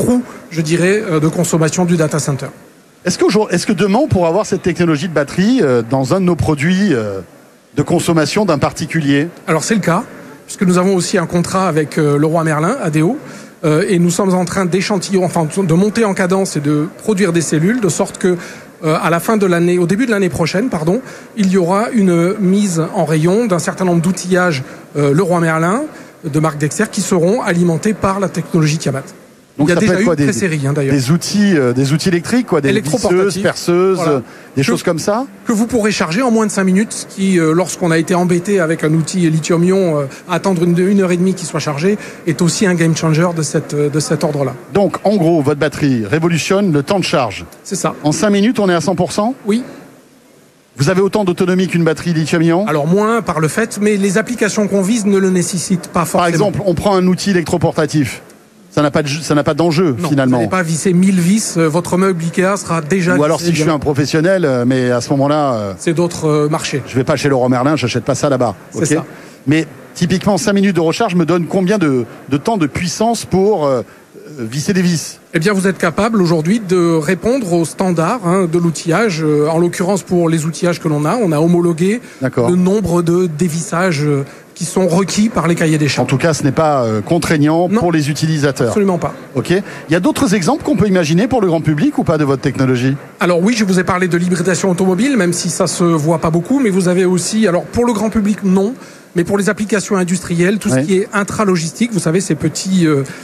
trou, je dirais, de consommation du data center. Est-ce que demain, on pourra avoir cette technologie de batterie dans un de nos produits de consommation d'un particulier ? Alors c'est le cas, puisque nous avons aussi un contrat avec Leroy Merlin, ADO, et nous sommes en train de monter en cadence et de produire des cellules, de sorte que à la fin de l'année, au début de l'année prochaine, il y aura une mise en rayon d'un certain nombre d'outillages Leroy Merlin de marque Dexter qui seront alimentés par la technologie Tiamat. Donc il y a déjà eu une pré-série d'ailleurs. Des outils électriques, des visseuses, perceuses, voilà. Des choses comme ça. Que vous pourrez charger en moins de 5 minutes, qui, lorsqu'on a été embêté avec un outil lithium-ion, attendre une heure et demie qu'il soit chargé, est aussi un game changer de cet ordre-là. Donc, en gros, votre batterie révolutionne le temps de charge. C'est ça. En 5 minutes, on est à 100% ? Oui. Vous avez autant d'autonomie qu'une batterie lithium-ion ? Alors moins par le fait, mais les applications qu'on vise ne le nécessitent pas forcément. Par exemple, on prend un outil électroportatif. Ça n'a pas d'enjeu, finalement. Vous n'allez pas visser 1000 vis, votre meuble Ikea sera déjà... Ou alors si je suis un professionnel, mais à ce moment-là... c'est d'autres marchés. Je ne vais pas chez Leroy Merlin, je n'achète pas ça là-bas. C'est ça. Mais typiquement, 5 minutes de recharge me donne combien de temps de puissance pour visser des vis ? Eh bien, vous êtes capable aujourd'hui de répondre aux standards de l'outillage. En l'occurrence, pour les outillages que on a homologué le nombre de dévissages qui sont requis par les cahiers des charges. En tout cas, ce n'est pas contraignant pour les utilisateurs. Absolument pas. Ok. Il y a d'autres exemples qu'on peut imaginer pour le grand public ou pas de votre technologie ? Alors oui, je vous ai parlé de l'hybridation automobile, même si ça se voit pas beaucoup, mais vous avez aussi, alors pour le grand public, non, mais pour les applications industrielles, tout ce qui est intralogistique, vous savez, ces petits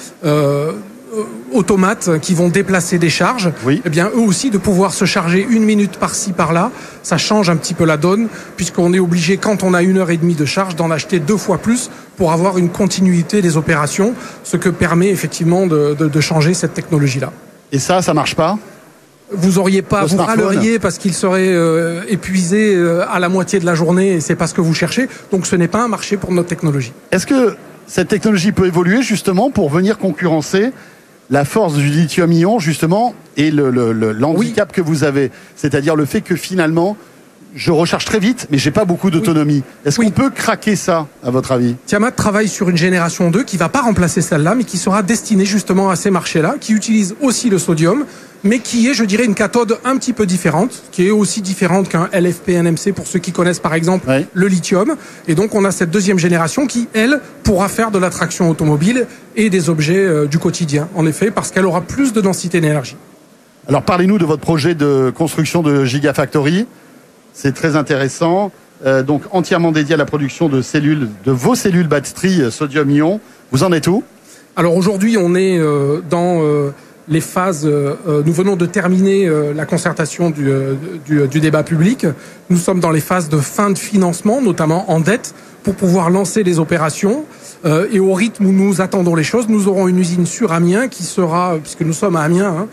automates qui vont déplacer des charges, eh bien eux aussi de pouvoir se charger 1 minute par-ci par-là, ça change un petit peu la donne, puisqu'on est obligé, quand on a 1 heure et demie de charge, d'en acheter 2 fois plus pour avoir une continuité des opérations, ce que permet effectivement de changer cette technologie-là. Et ça marche pas ? Vous râleriez parce qu'il serait épuisé à la moitié de la journée et c'est pas ce que vous cherchez, donc ce n'est pas un marché pour notre technologie. Est-ce que cette technologie peut évoluer justement pour venir concurrencer la force du lithium-ion justement et l'handicap que vous avez, c'est-à-dire le fait que finalement je recharge très vite mais j'ai pas beaucoup d'autonomie. Est-ce qu'on peut craquer ça à votre avis ? Tiamat travaille sur une génération 2 qui va pas remplacer celle-là mais qui sera destinée justement à ces marchés-là, qui utilise aussi le sodium mais qui est, je dirais, une cathode un petit peu différente, qui est aussi différente qu'un LFP-NMC pour ceux qui connaissent par exemple le lithium. Et donc on a cette deuxième génération qui, elle, pourra faire de la traction automobile et des objets du quotidien, en effet, parce qu'elle aura plus de densité d'énergie. Alors parlez-nous de votre projet de construction de Gigafactory. C'est très intéressant. Donc entièrement dédié à la production de vos cellules batteries sodium-ion. Vous en êtes où ? Alors aujourd'hui, on est dans les phases. Nous venons de terminer la concertation du débat public. Nous sommes dans les phases de fin de financement, notamment en dette, pour pouvoir lancer les opérations. Et au rythme où nous attendons les choses, nous aurons une usine sur Amiens qui sera, puisque nous sommes à Amiens,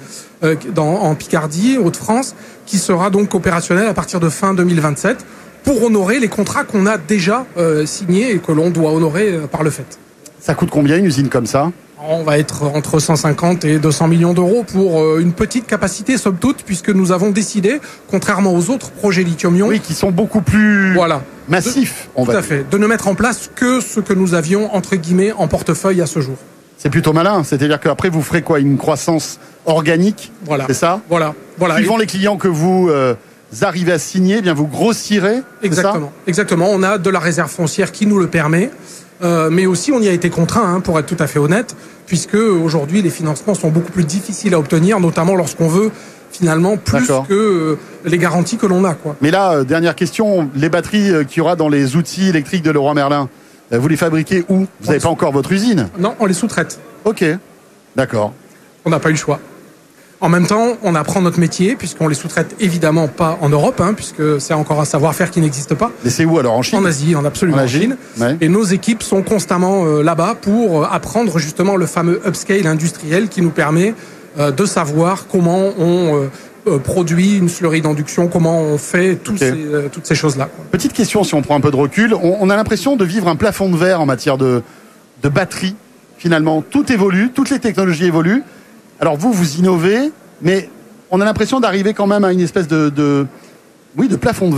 en Picardie, Hauts-de-France, qui sera donc opérationnelle à partir de fin 2027 pour honorer les contrats qu'on a déjà signés et que l'on doit honorer par le fait. Ça coûte combien une usine comme ça ? On va être entre 150 et 200 millions d'euros pour une petite capacité, somme toute, puisque nous avons décidé, contrairement aux autres projets lithium-ion... Oui, qui sont beaucoup plus massifs, tout à fait, de ne mettre en place que ce que nous avions, entre guillemets, en portefeuille à ce jour. C'est plutôt malin, c'est-à-dire qu'après, vous ferez quoi ? Une croissance organique, c'est ça ? Voilà. Suivant les clients que vous arrivez à signer, eh bien vous grossirez, Exactement, on a de la réserve foncière qui nous le permet. Mais aussi on y a été contraint, pour être tout à fait honnête, puisque aujourd'hui les financements sont beaucoup plus difficiles à obtenir, notamment lorsqu'on veut finalement plus que les garanties que l'on a. Mais là, dernière question, les batteries qu'il y aura dans les outils électriques de Leroy Merlin, vous les fabriquez où ? Vous n'avez pas encore votre usine ? Non, on les sous-traite. Ok, d'accord. On n'a pas eu le choix. En même temps, on apprend notre métier, puisqu'on les sous-traite évidemment pas en Europe, puisque c'est encore un savoir-faire qui n'existe pas. Mais c'est où alors ? En Chine ? En Asie, en Chine. Ouais. Et nos équipes sont constamment là-bas pour apprendre justement le fameux upscale industriel qui nous permet de savoir comment on produit une slurry d'induction, comment on fait toutes ces choses-là. Petite question, si on prend un peu de recul, on a l'impression de vivre un plafond de verre en matière de batterie. Finalement, tout évolue, toutes les technologies évoluent. Alors vous innovez, mais on a l'impression d'arriver quand même à une espèce de plafond de verre.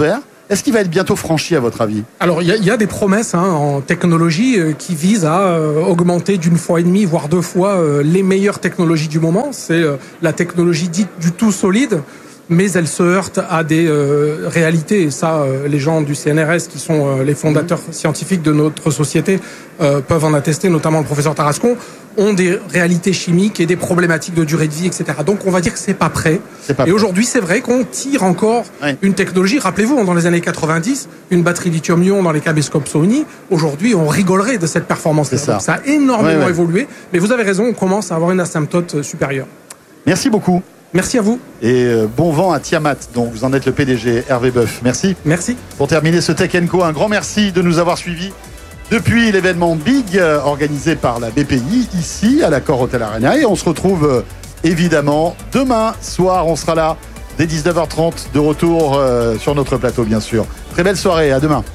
Est-ce qu'il va être bientôt franchi à votre avis ? Alors il y a des promesses en technologie qui visent à augmenter d'une fois et demie, voire 2 fois les meilleures technologies du moment. C'est la technologie dite du tout solide, mais elle se heurte à des réalités. Et ça, les gens du CNRS, qui sont les fondateurs scientifiques de notre société, peuvent en attester, notamment le professeur Tarascon, ont des réalités chimiques et des problématiques de durée de vie, etc. Donc on va dire que c'est pas prêt. Et aujourd'hui, c'est vrai qu'on tire encore une technologie. Rappelez-vous, dans les années 90, une batterie lithium-ion dans les caméscopes Sony, aujourd'hui, on rigolerait de cette performance-là. Donc ça a énormément évolué. Mais vous avez raison, on commence à avoir une asymptote supérieure. Merci beaucoup. Merci à vous. Et bon vent à Tiamat, dont vous en êtes le PDG, Hervé Boeuf. Merci. Merci. Pour terminer ce Tech & Co, un grand merci de nous avoir suivis depuis l'événement Big organisé par la BPI ici à l'Accor Hotel Arena. Et on se retrouve évidemment demain soir. On sera là dès 19h30 de retour sur notre plateau, bien sûr. Très belle soirée. À demain.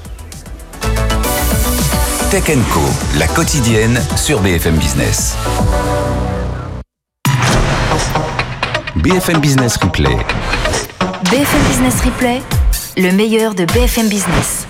Tech & Co, la quotidienne sur BFM Business. BFM Business Replay. BFM Business Replay, le meilleur de BFM Business.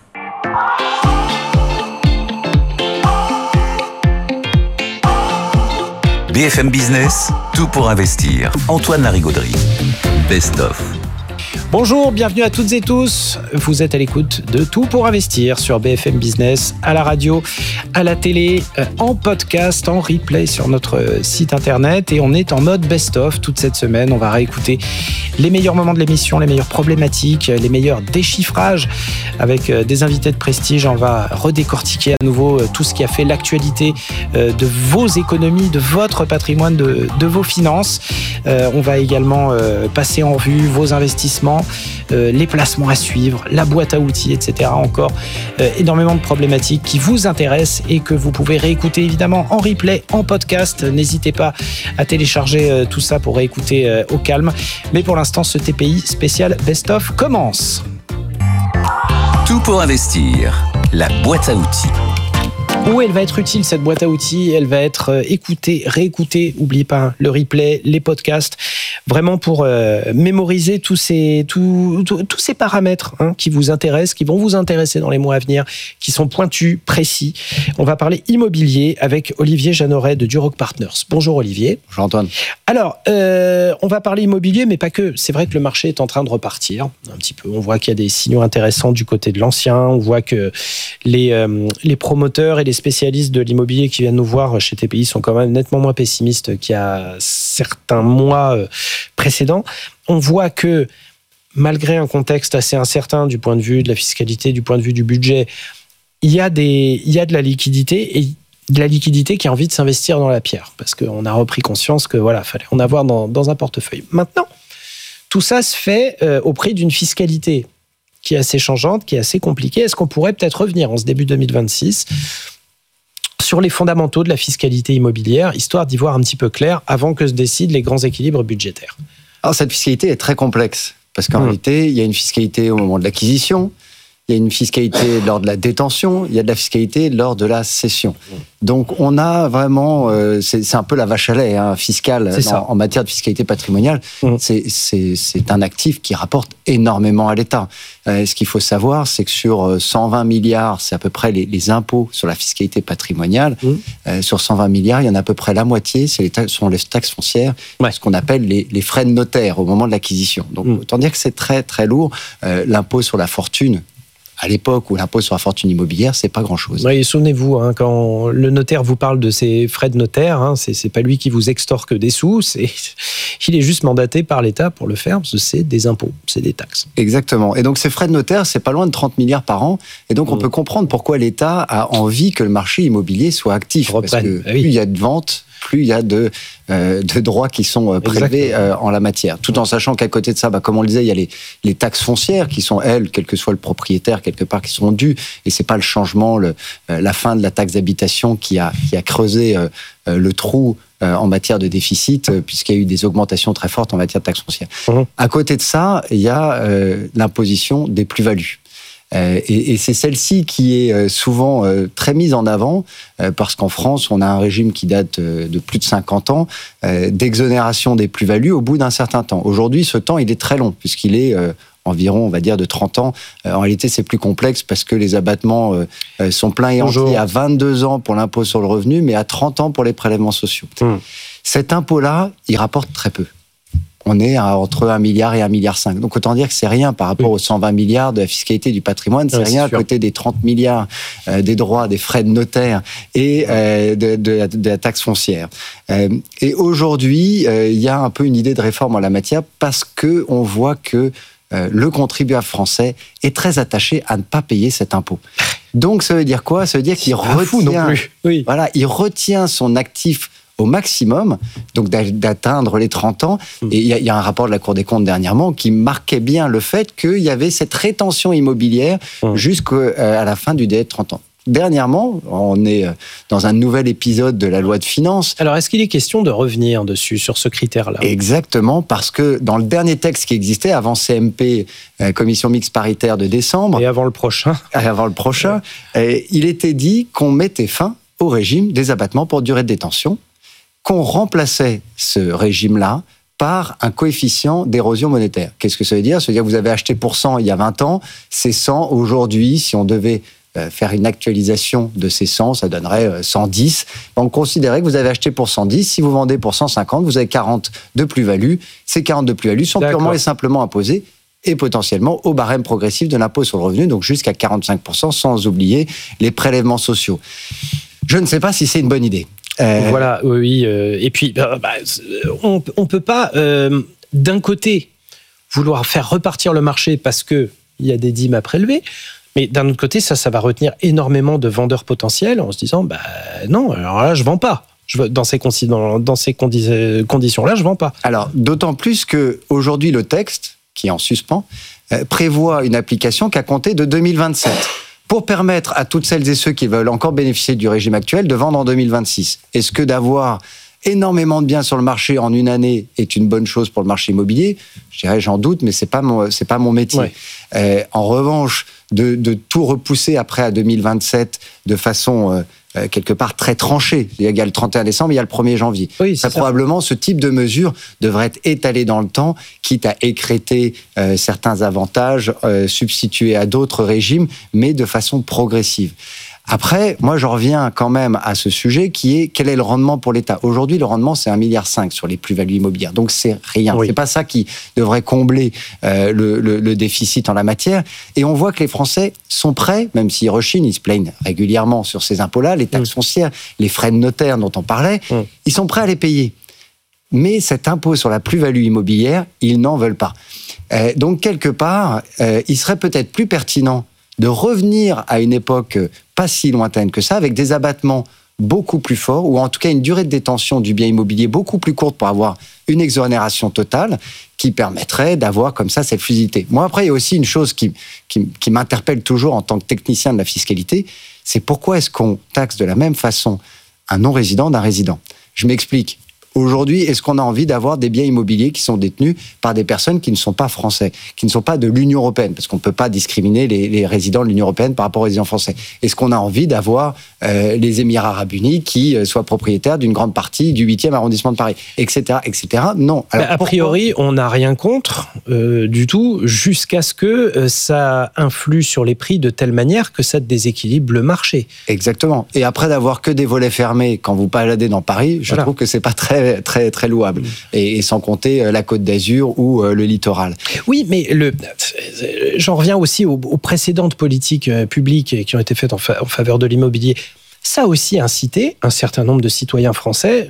BFM Business, tout pour investir. Antoine Larigauderie. Best of. Bonjour, bienvenue à toutes et tous. Vous êtes à l'écoute de Tout pour investir sur BFM Business, à la radio, à la télé, en podcast, en replay sur notre site internet. Et on est en mode best-of toute cette semaine. On va réécouter les meilleurs moments de l'émission, les meilleures problématiques, les meilleurs déchiffrages avec des invités de prestige. On va redécortiquer à nouveau tout ce qui a fait l'actualité de vos économies, de votre patrimoine, de vos finances. On va également passer en revue vos investissements, les placements à suivre, la boîte à outils, etc. Encore énormément de problématiques qui vous intéressent et que vous pouvez réécouter évidemment en replay, en podcast. N'hésitez pas à télécharger tout ça pour réécouter au calme. Mais pour l'instant, ce TPI spécial Best of commence. Tout pour investir, la boîte à outils. Où elle va être utile, cette boîte à outils? Elle va être écoutée, réécoutée. N'oubliez pas le replay, les podcasts, vraiment pour mémoriser tous ces paramètres qui vous intéressent, qui vont vous intéresser dans les mois à venir, qui sont pointus, précis. On va parler immobilier avec Olivier Jeanneret de Duroc Partners. Bonjour Olivier. Bonjour Antoine. Alors, on va parler immobilier, mais pas que. C'est vrai que le marché est en train de repartir un petit peu. On voit qu'il y a des signaux intéressants du côté de l'ancien. On voit que les promoteurs et les spécialistes de l'immobilier qui viennent nous voir chez TPI sont quand même nettement moins pessimistes qu'il y a certains mois précédents. On voit que malgré un contexte assez incertain du point de vue de la fiscalité, du point de vue du budget, il y a de la liquidité et de la liquidité qui a envie de s'investir dans la pierre parce qu'on a repris conscience que voilà, fallait en avoir dans un portefeuille. Maintenant, tout ça se fait au prix d'une fiscalité qui est assez changeante, qui est assez compliquée. Est-ce qu'on pourrait peut-être revenir en ce début 2026 sur les fondamentaux de la fiscalité immobilière, histoire d'y voir un petit peu clair avant que se décident les grands équilibres budgétaires? Alors cette fiscalité est très complexe, parce qu'en réalité, il y a une fiscalité au moment de l'acquisition, il y a une fiscalité lors de la détention, il y a de la fiscalité lors de la cession. Donc on a vraiment, c'est un peu la vache à lait fiscale en matière de fiscalité patrimoniale. C'est un actif qui rapporte énormément à l'État. Ce qu'il faut savoir, c'est que sur 120 milliards, c'est à peu près les impôts sur la fiscalité patrimoniale. Sur 120 milliards, il y en a à peu près la moitié, sont les taxes foncières, ce qu'on appelle les frais de notaire au moment de l'acquisition. Donc autant dire que c'est très très lourd. L'impôt sur la fortune, à l'époque où l'impôt sur la fortune immobilière, c'est pas grand-chose. Oui, souvenez-vous, quand le notaire vous parle de ses frais de notaire, c'est pas lui qui vous extorque des sous, il est juste mandaté par l'État pour le faire, parce que c'est des impôts, c'est des taxes. Exactement. Et donc ces frais de notaire, c'est pas loin de 30 milliards par an. Et donc on peut comprendre pourquoi l'État a envie que le marché immobilier soit actif. Parce que plus il y a de ventes, plus il y a de droits qui sont prélevés en la matière. Tout en sachant qu'à côté de ça, comme on le disait, il y a les taxes foncières qui sont, elles, quel que soit le propriétaire, quelque part, qui sont dues. Et c'est pas le changement, la fin de la taxe d'habitation qui a creusé le trou en matière de déficit, puisqu'il y a eu des augmentations très fortes en matière de taxes foncières. À côté de ça, il y a l'imposition des plus-values. Et c'est celle-ci qui est souvent très mise en avant, parce qu'en France, on a un régime qui date de plus de 50 ans, d'exonération des plus-values au bout d'un certain temps. Aujourd'hui, ce temps, il est très long, puisqu'il est environ, on va dire, de 30 ans. En réalité, c'est plus complexe parce que les abattements sont pleins et entiers à 22 ans pour l'impôt sur le revenu, mais à 30 ans pour les prélèvements sociaux. Cet impôt-là, il rapporte très peu. On est entre 1 milliard et 1,5 milliard. Donc autant dire que c'est rien par rapport aux 120 milliards de la fiscalité du patrimoine, c'est rien à côté des 30 milliards des droits, des frais de notaire et de la taxe foncière. Et aujourd'hui, il y a un peu une idée de réforme en la matière parce que on voit que le contribuable français est très attaché à ne pas payer cet impôt. Donc ça veut dire quoi ? Ça veut dire qu'il il retient son actif au maximum, donc d'atteindre les 30 ans. Et il y a un rapport de la Cour des comptes dernièrement qui marquait bien le fait qu'il y avait cette rétention immobilière jusqu'à la fin du délai de 30 ans. Dernièrement, on est dans un nouvel épisode de la loi de finances. Alors, est-ce qu'il est question de revenir dessus, sur ce critère-là ? Exactement, parce que dans le dernier texte qui existait, avant CMP, Commission mixte paritaire de décembre... Et avant le prochain. Il était dit qu'on mettait fin au régime des abattements pour durée de détention, qu'on remplaçait ce régime-là par un coefficient d'érosion monétaire. Qu'est-ce que ça veut dire ? Ça veut dire que vous avez acheté pour 100 il y a 20 ans, c'est 100 aujourd'hui. Si on devait faire une actualisation de ces 100, ça donnerait 110. On considérait que vous avez acheté pour 110. Si vous vendez pour 150, vous avez 40 de plus-value. Ces 40 de plus-value sont purement et simplement imposés et potentiellement au barème progressif de l'impôt sur le revenu, donc jusqu'à 45%, sans oublier les prélèvements sociaux. Je ne sais pas si c'est une bonne idée. Voilà, oui. Et puis, on peut pas, d'un côté, vouloir faire repartir le marché parce qu'il y a des dîmes à prélever, mais d'un autre côté, ça va retenir énormément de vendeurs potentiels en se disant, non, alors là, je vends pas. Dans ces conditions-là, je vends pas. Alors, d'autant plus qu'aujourd'hui, le texte, qui est en suspens, prévoit une application qu'à compter de 2027. Pour permettre à toutes celles et ceux qui veulent encore bénéficier du régime actuel de vendre en 2026. Est-ce que d'avoir énormément de biens sur le marché en une année est une bonne chose pour le marché immobilier ? Je dirais, j'en doute, mais c'est pas mon métier. Ouais. En revanche, de tout repousser après à 2027 de façon quelque part très tranchée. Il y a le 31 décembre, il y a le 1er janvier. Oui, probablement, ce type de mesure devrait être étalé dans le temps, quitte à écrêter certains avantages, substitués à d'autres régimes, mais de façon progressive. Après, moi, je reviens quand même à ce sujet qui est quel est le rendement pour l'État. Aujourd'hui, le rendement, c'est 1,5 milliard sur les plus-values immobilières. Donc, c'est rien. Oui. C'est pas ça qui devrait combler le déficit en la matière. Et on voit que les Français sont prêts, même s'ils rechignent, ils se plaignent régulièrement sur ces impôts-là, les taxes foncières, les frais de notaire dont on parlait, ils sont prêts à les payer. Mais cet impôt sur la plus-value immobilière, ils n'en veulent pas. Donc, quelque part, il serait peut-être plus pertinent de revenir à une époque pas si lointaine que ça, avec des abattements beaucoup plus forts, ou en tout cas une durée de détention du bien immobilier beaucoup plus courte pour avoir une exonération totale qui permettrait d'avoir comme ça cette fluidité. Moi, après, il y a aussi une chose qui m'interpelle toujours en tant que technicien de la fiscalité, c'est pourquoi est-ce qu'on taxe de la même façon un non-résident d'un résident ? Je m'explique. Aujourd'hui, est-ce qu'on a envie d'avoir des biens immobiliers qui sont détenus par des personnes qui ne sont pas français, qui ne sont pas de l'Union européenne, parce qu'on ne peut pas discriminer les résidents de l'Union européenne par rapport aux résidents français. Est-ce qu'on a envie d'avoir les Émirats arabes unis qui soient propriétaires d'une grande partie du 8e arrondissement de Paris, etc., etc. Non. Alors, a priori, on n'a rien contre du tout, jusqu'à ce que ça influe sur les prix de telle manière que ça déséquilibre le marché. Exactement. Et après d'avoir que des volets fermés quand vous baladez dans Paris, je trouve que c'est pas très louable. Et sans compter la Côte d'Azur ou le littoral. Oui, mais j'en reviens aussi aux précédentes politiques publiques qui ont été faites en faveur de l'immobilier. Ça a aussi incité un certain nombre de citoyens français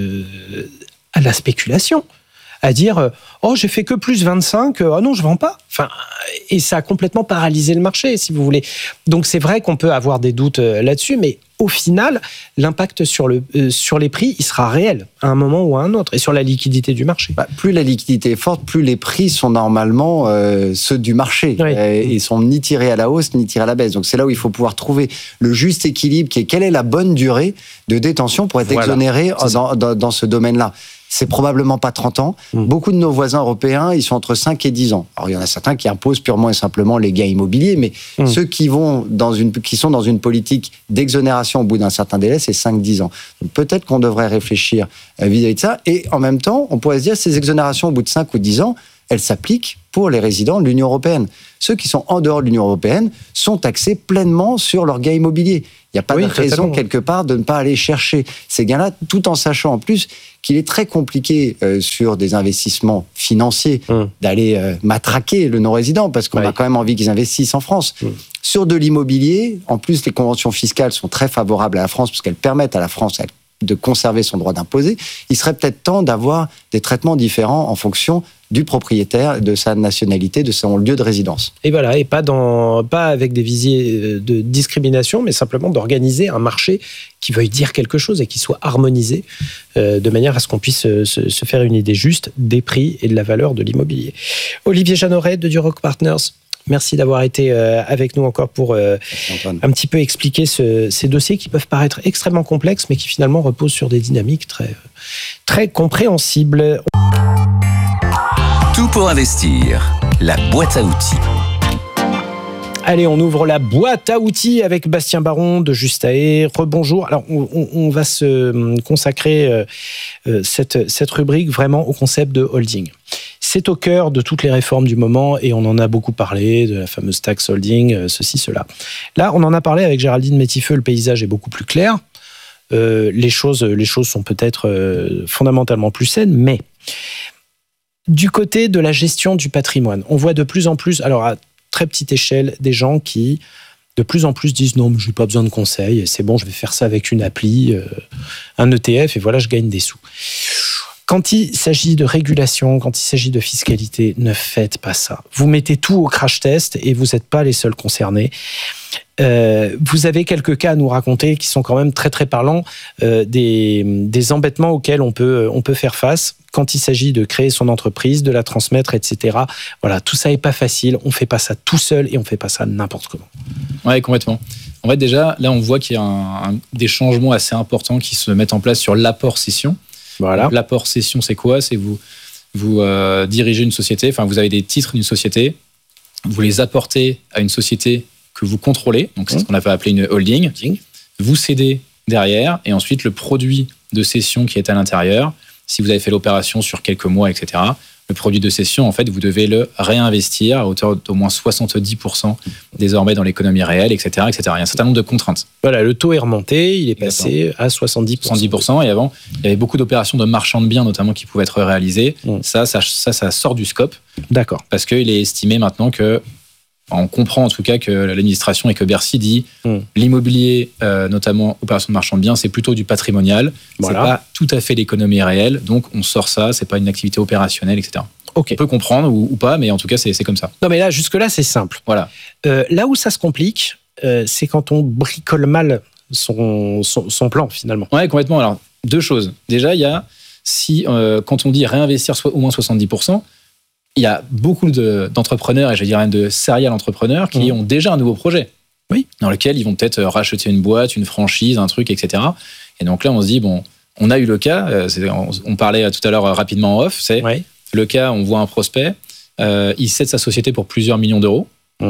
à la spéculation. À dire j'ai fait que plus 25, non, je vends pas. Enfin, et ça a complètement paralysé le marché, si vous voulez. Donc c'est vrai qu'on peut avoir des doutes là-dessus, mais au final, l'impact sur les prix, il sera réel à un moment ou à un autre, et sur la liquidité du marché. Plus la liquidité est forte, plus les prix sont normalement ceux du marché. Oui. Ils sont ni tirés à la hausse, ni tirés à la baisse. Donc c'est là où il faut pouvoir trouver le juste équilibre, qui est quelle est la bonne durée de détention pour être exonéré dans ce domaine-là. C'est probablement pas 30 ans. Beaucoup de nos voisins européens, ils sont entre 5 et 10 ans. Alors, il y en a certains qui imposent purement et simplement les gains immobiliers, mais ceux qui sont dans une politique d'exonération au bout d'un certain délai, c'est 5-10 ans. Donc, peut-être qu'on devrait réfléchir vis-à-vis de ça. Et en même temps, on pourrait se dire, ces exonérations au bout de 5 ou 10 ans, elles s'appliquent pour les résidents de l'Union européenne. Ceux qui sont en dehors de l'Union européenne sont taxés pleinement sur leur gain immobilier. Il n'y a pas de raison, quelque part, de ne pas aller chercher ces gains-là, tout en sachant en plus qu'il est très compliqué sur des investissements financiers d'aller matraquer le non-résident, parce qu'on a quand même envie qu'ils investissent en France. Sur de l'immobilier, en plus, les conventions fiscales sont très favorables à la France, parce qu'elles permettent à la France de conserver son droit d'imposer. Il serait peut-être temps d'avoir des traitements différents en fonction du propriétaire, de sa nationalité, de son lieu de résidence. Et voilà, et pas avec des visiers de discrimination, mais simplement d'organiser un marché qui veuille dire quelque chose et qui soit harmonisé de manière à ce qu'on puisse se faire une idée juste des prix et de la valeur de l'immobilier. Olivier Jeanneret de Duroc Partners, merci d'avoir été avec nous encore pour un petit peu expliquer ces dossiers qui peuvent paraître extrêmement complexes, mais qui finalement reposent sur des dynamiques très, très compréhensibles. Tout pour investir, la boîte à outils. Allez, on ouvre la boîte à outils avec Bastien Baron de Justae. Rebonjour. Alors, on va se consacrer cette rubrique vraiment au concept de holding. C'est au cœur de toutes les réformes du moment et on en a beaucoup parlé, de la fameuse tax holding, ceci, cela. Là, on en a parlé avec Géraldine Métifeux, le paysage est beaucoup plus clair. Les choses sont peut-être fondamentalement plus saines, mais du côté de la gestion du patrimoine, on voit de plus en plus, alors à très petite échelle, des gens qui de plus en plus disent non, mais je n'ai pas besoin de conseils, c'est bon, je vais faire ça avec une appli, un ETF, et voilà, je gagne des sous. Quand il s'agit de régulation, quand il s'agit de fiscalité, ne faites pas ça. Vous mettez tout au crash test et vous n'êtes pas les seuls concernés. Vous avez quelques cas à nous raconter qui sont quand même très très parlants, des embêtements auxquels on peut faire face quand il s'agit de créer son entreprise, de la transmettre, etc. Voilà, tout ça n'est pas facile, on ne fait pas ça tout seul et on ne fait pas ça n'importe comment. Oui, complètement. En fait, déjà, là, on voit qu'il y a des changements assez importants qui se mettent en place sur l'apport cession. Voilà. L'apport cession, c'est quoi ? C'est vous dirigez une société, enfin, vous avez des titres d'une société, vous les apportez à une société que vous contrôlez, donc c'est ce qu'on a appelé une holding. Vous cédez derrière, et ensuite le produit de cession qui est à l'intérieur, si vous avez fait l'opération sur quelques mois, etc., le produit de cession, en fait, vous devez le réinvestir à hauteur d'au moins 70% désormais dans l'économie réelle, etc., etc. Il y a un certain nombre de contraintes. Voilà, le taux est remonté, il est passé à 70%. 70%, et avant, il y avait beaucoup d'opérations de marchand de biens, notamment, qui pouvaient être réalisées. Ça sort du scope. D'accord. Parce qu'il est estimé maintenant que, on comprend en tout cas que l'administration et que Bercy dit l'immobilier, notamment opération de marchand de biens, c'est plutôt du patrimonial. Voilà. C'est pas tout à fait l'économie réelle, donc on sort ça, c'est pas une activité opérationnelle, etc. Okay. On peut comprendre ou pas, mais en tout cas c'est comme ça. Non mais là, jusque-là, c'est simple. Voilà. Là où ça se complique, c'est quand on bricole mal son plan finalement. Ouais, complètement. Alors, deux choses. Déjà, il y a, quand on dit réinvestir au moins 70%, il y a beaucoup d'entrepreneurs, et je dirais même de serial entrepreneurs, qui ont déjà un nouveau projet. Oui. Dans lequel ils vont peut-être racheter une boîte, une franchise, un truc, etc. Et donc là, on se dit, bon, on a eu le cas, on parlait tout à l'heure rapidement en off, c'est le cas, on voit un prospect, il cède sa société pour plusieurs millions d'euros,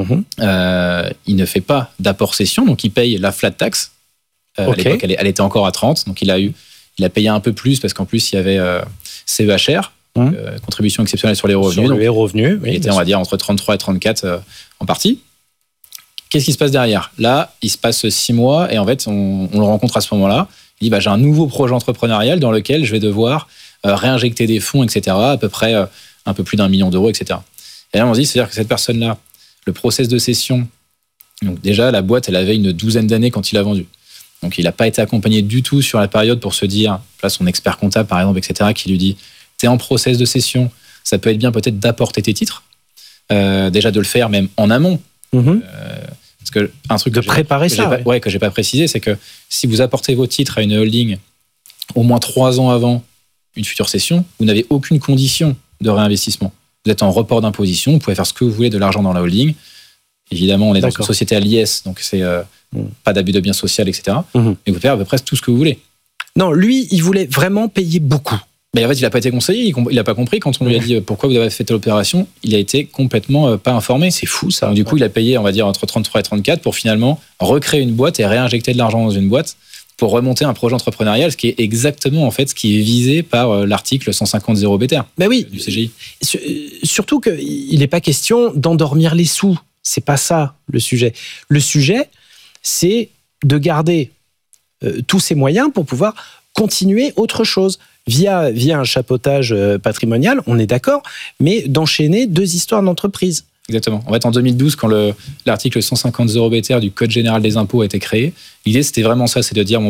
il ne fait pas d'apport cession, donc il paye la flat tax. À l'époque, elle était encore à 30, donc il a payé un peu plus, parce qu'en plus, il y avait CEHR, contribution exceptionnelle sur les revenus. Sur les revenus, oui. Il était, on va dire, entre 33 et 34 en partie. Qu'est-ce qui se passe derrière ? Là, il se passe 6 mois et en fait, on le rencontre à ce moment-là. Il dit, j'ai un nouveau projet entrepreneurial dans lequel je vais devoir réinjecter des fonds, etc., à peu près un peu plus d'1 million d'euros, etc. Et là, on se dit, c'est-à-dire que cette personne-là, le process de cession, donc déjà, la boîte, elle avait une 12aine d'années quand il a vendu. Donc, il n'a pas été accompagné du tout sur la période pour se dire, là, son expert comptable, par exemple, etc., qui lui dit, t'es en process de cession, ça peut être bien peut-être d'apporter tes titres, déjà de le faire même en amont. Parce que un truc de préparer ça, que j'ai pas précisé, c'est que si vous apportez vos titres à une holding au moins 3 ans avant une future cession, vous n'avez aucune condition de réinvestissement. Vous êtes en report d'imposition, vous pouvez faire ce que vous voulez de l'argent dans la holding. Évidemment, on est dans une société à l'IS, donc c'est pas d'abus de biens sociaux, etc. Mais vous pouvez faire à peu près tout ce que vous voulez. Non, lui, il voulait vraiment payer beaucoup. Mais en fait, il n'a pas été conseillé, il n'a pas compris. Quand on lui a dit pourquoi vous avez fait telle opération, il a été complètement pas informé. C'est fou ça. Donc, du coup, il a payé, on va dire, entre 33 et 34 pour finalement recréer une boîte et réinjecter de l'argent dans une boîte pour remonter un projet entrepreneurial, ce qui est exactement en fait ce qui est visé par l'article 150.0 BTR du CGI. Surtout qu'il n'est pas question d'endormir les sous. C'est pas ça le sujet. Le sujet, c'est de garder tous ces moyens pour pouvoir continuer autre chose. Via un chapeautage patrimonial, on est d'accord, mais d'enchaîner 2 histoires d'entreprise. Exactement. En fait, en 2012, quand l'article 150.0 BTR du Code général des impôts a été créé, l'idée, c'était vraiment ça, c'est de dire,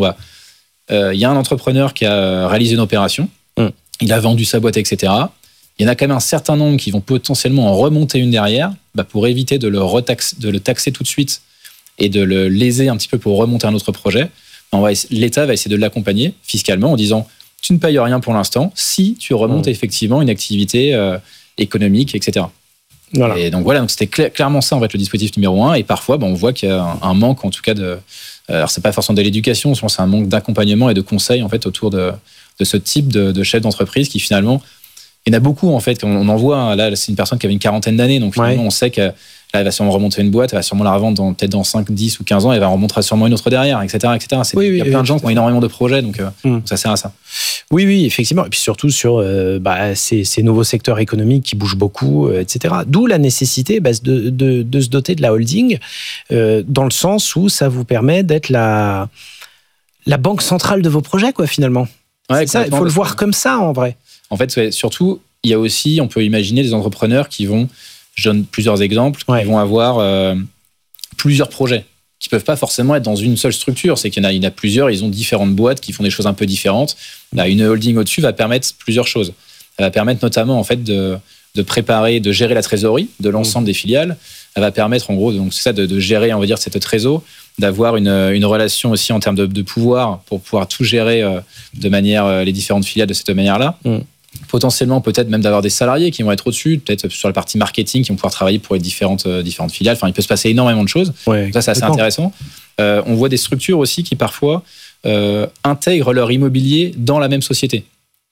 il y a un entrepreneur qui a réalisé une opération, il a vendu sa boîte, etc. Il y en a quand même un certain nombre qui vont potentiellement en remonter une derrière, pour éviter de le taxer tout de suite et de le léser un petit peu pour remonter un autre projet. L'État va essayer de l'accompagner fiscalement en disant, tu ne payes rien pour l'instant si tu remontes effectivement une activité économique, etc. Voilà. Et donc c'était clairement ça en fait le dispositif numéro 1. Et parfois, on voit qu'il y a un manque en tout cas alors c'est pas forcément de l'éducation, je pense que c'est un manque d'accompagnement et de conseils en fait autour de ce type de chef d'entreprise qui finalement, il y en a beaucoup en fait. On en voit là, c'est une personne qui avait une quarantaine d'années, donc finalement on sait que là, elle va sûrement remonter une boîte, elle va sûrement la revendre peut-être dans 5, 10 ou 15 ans, et elle va en remontera sûrement une autre derrière, etc. Il y a plein de gens qui ont énormément de projets, donc ça sert à ça. Oui, effectivement. Et puis surtout sur ces nouveaux secteurs économiques qui bougent beaucoup, etc. D'où la nécessité de se doter de la holding, dans le sens où ça vous permet d'être la banque centrale de vos projets, quoi, finalement. Ouais, c'est ça, il faut le voir comme ça, en vrai. En fait, surtout, il y a aussi, on peut imaginer des entrepreneurs qui vont... Je donne plusieurs exemples. Ils vont avoir plusieurs projets qui ne peuvent pas forcément être dans une seule structure. C'est qu'il y en a plusieurs, ils ont différentes boîtes qui font des choses un peu différentes. Là, une holding au-dessus va permettre plusieurs choses. Elle va permettre notamment en fait, de préparer, de gérer la trésorerie de l'ensemble des filiales. Elle va permettre en gros, donc c'est ça, de gérer, on va dire, cette trésor, d'avoir une relation aussi en termes de pouvoir pour pouvoir tout gérer de manière, les différentes filiales de cette manière-là. Potentiellement peut-être même d'avoir des salariés qui vont être au-dessus, peut-être sur la partie marketing qui vont pouvoir travailler pour les différentes filiales. Enfin, il peut se passer énormément de choses. Ça, c'est assez intéressant. On voit des structures aussi qui parfois intègrent leur immobilier dans la même société.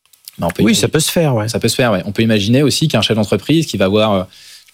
Ça peut se faire. Ça peut se faire, ouais. On peut imaginer aussi qu'un chef d'entreprise qui va avoir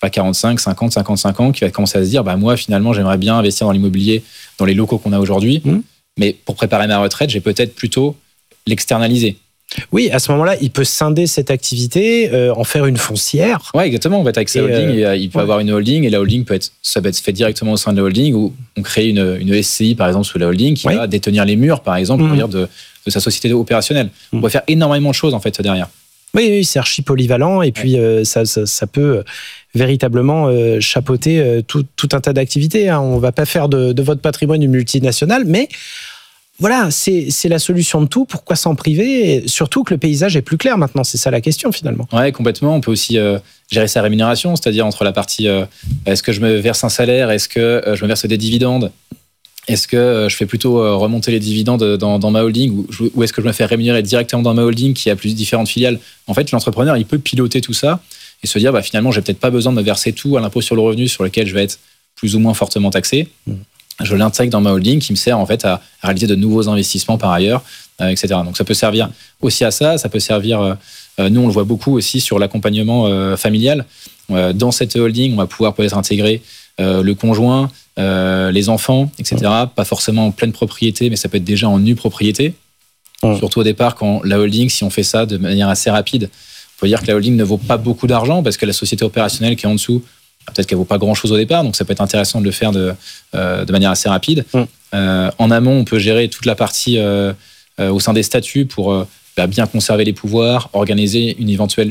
45, 50, 55 ans, qui va commencer à se dire moi, finalement, j'aimerais bien investir dans l'immobilier, dans les locaux qu'on a aujourd'hui, mais pour préparer ma retraite, j'ai peut-être plutôt l'externaliser. Oui, à ce moment-là, il peut scinder cette activité, en faire une foncière. Oui, exactement. En fait, avec sa holding, il peut avoir une holding, et la holding peut être fait directement au sein de la holding, ou on crée une SCI, par exemple, sous la holding, qui va détenir les murs, par exemple, de sa société opérationnelle. On peut faire énormément de choses, en fait, derrière. Oui, c'est archi polyvalent, et puis ça peut véritablement chapeauter tout un tas d'activités. On ne va pas faire de votre patrimoine une multinationale, mais... Voilà, c'est la solution de tout. Pourquoi s'en priver ? Et surtout que le paysage est plus clair maintenant. C'est ça la question, finalement. Oui, complètement. On peut aussi gérer sa rémunération, c'est-à-dire entre la partie est-ce que je me verse un salaire ? Est-ce que je me verse des dividendes ? Est-ce que je fais plutôt remonter les dividendes dans ma holding ou est-ce que je me fais rémunérer directement dans ma holding qui a plus différentes filiales ? En fait, l'entrepreneur, il peut piloter tout ça et se dire finalement, j'ai peut-être pas besoin de me verser tout à l'impôt sur le revenu sur lequel je vais être plus ou moins fortement taxé. Je l'intègre dans ma holding qui me sert en fait à réaliser de nouveaux investissements par ailleurs, etc. Donc ça peut servir aussi à ça. Ça peut servir, nous on le voit beaucoup aussi sur l'accompagnement familial. Dans cette holding, on va pouvoir peut-être intégrer le conjoint, les enfants, etc. Pas forcément en pleine propriété, mais ça peut être déjà en nue propriété. Surtout au départ, quand la holding, si on fait ça de manière assez rapide, on peut dire que la holding ne vaut pas beaucoup d'argent parce que la société opérationnelle qui est en dessous, peut-être qu'elle ne vaut pas grand-chose au départ, donc ça peut être intéressant de le faire de manière assez rapide. En amont, on peut gérer toute la partie au sein des statuts pour bien conserver les pouvoirs, organiser une éventuelle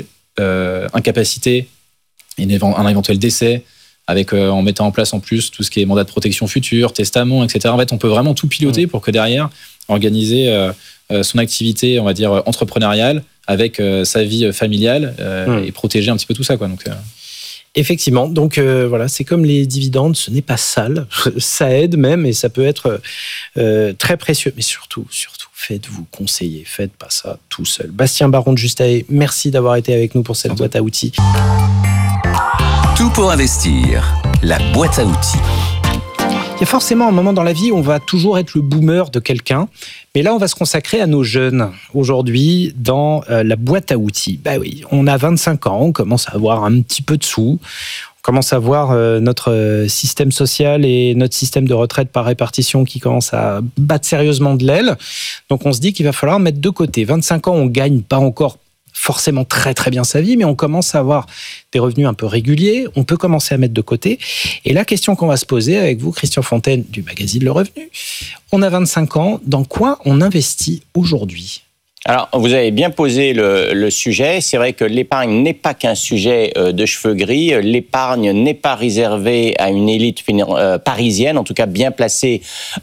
incapacité, un éventuel décès, avec en mettant en place en plus tout ce qui est mandat de protection future, testament, etc. En fait, on peut vraiment tout piloter pour que derrière, organiser son activité, on va dire, entrepreneuriale avec sa vie familiale et protéger un petit peu tout ça, quoi. Donc, effectivement, donc voilà, c'est comme les dividendes, ce n'est pas sale, ça aide même et ça peut être très précieux. Mais surtout, faites-vous conseiller, faites pas ça tout seul. Bastien Baron de Justae, merci d'avoir été avec nous pour cette boîte à outils. Tout pour investir, la boîte à outils. Il y a forcément un moment dans la vie où on va toujours être le boomer de quelqu'un, mais là on va se consacrer à nos jeunes. Aujourd'hui, dans la boîte à outils, oui, on a 25 ans, on commence à avoir un petit peu de sous, on commence à voir notre système social et notre système de retraite par répartition qui commence à battre sérieusement de l'aile. Donc on se dit qu'il va falloir mettre de côté. 25 ans, on gagne pas encore forcément très très bien sa vie, mais on commence à avoir des revenus un peu réguliers, on peut commencer à mettre de côté. Et la question qu'on va se poser avec vous, Christian Fontaine du magazine Le Revenu, on a 25 ans, dans quoi on investit aujourd'hui ? Alors, vous avez bien posé le sujet. C'est vrai que l'épargne n'est pas qu'un sujet de cheveux gris. L'épargne n'est pas réservée à une élite parisienne, en tout cas bien placer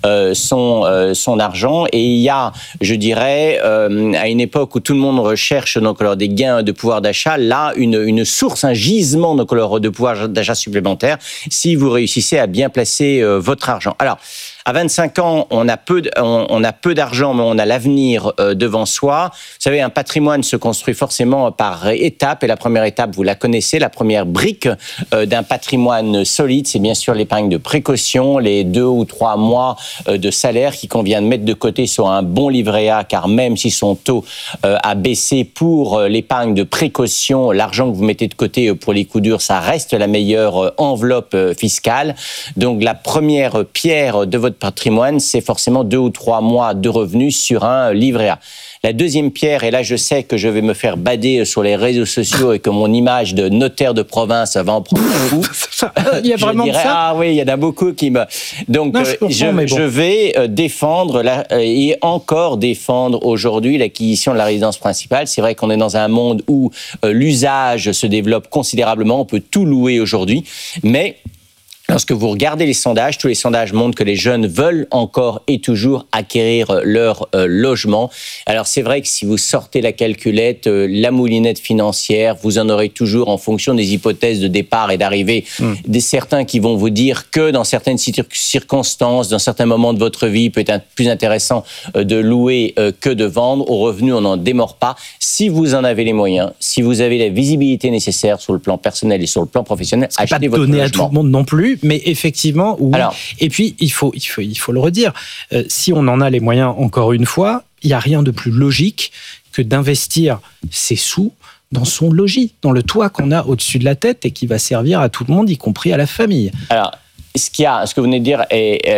son argent. Et il y a, je dirais, à une époque où tout le monde recherche donc alors des gains de pouvoir d'achat, là une source, un gisement donc alors de pouvoir d'achat supplémentaire, si vous réussissez à bien placer votre argent. Alors, à 25 ans, on a peu d'argent, mais on a l'avenir devant soi. Vous savez, un patrimoine se construit forcément par étapes. Et la première étape, vous la connaissez, la première brique d'un patrimoine solide, c'est bien sûr l'épargne de précaution, les 2 ou 3 mois de salaire qui convient de mettre de côté sur un bon livret A, car même si son taux a baissé pour l'épargne de précaution, l'argent que vous mettez de côté pour les coups durs, ça reste la meilleure enveloppe fiscale. Donc la première pierre de votre patrimoine, c'est forcément 2 ou 3 mois de revenus sur un livret A. La deuxième pierre, et là je sais que je vais me faire bader sur les réseaux sociaux et que mon image de notaire de province va en prendre un coup. Il y a vraiment ça ? Ah oui, il y en a beaucoup qui me... Donc je vais défendre et encore défendre aujourd'hui l'acquisition de la résidence principale. C'est vrai qu'on est dans un monde où l'usage se développe considérablement, on peut tout louer aujourd'hui, mais... Lorsque vous regardez les sondages, tous les sondages montrent que les jeunes veulent encore et toujours acquérir leur logement. Alors c'est vrai que si vous sortez la calculette, la moulinette financière, vous en aurez toujours en fonction des hypothèses de départ et d'arrivée. Des certains qui vont vous dire que dans certaines circonstances, dans certains moments de votre vie, il peut être plus intéressant de louer que de vendre. Au revenu, on n'en démord pas. Si vous en avez les moyens, si vous avez la visibilité nécessaire sur le plan personnel et sur le plan professionnel, achetez votre logement. Pas donné à tout le monde non plus. Mais effectivement, oui. Alors, et puis, il faut le redire, si on en a les moyens, encore une fois, il n'y a rien de plus logique que d'investir ses sous dans son logis, dans le toit qu'on a au-dessus de la tête et qui va servir à tout le monde, y compris à la famille. Alors, ce que vous venez de dire,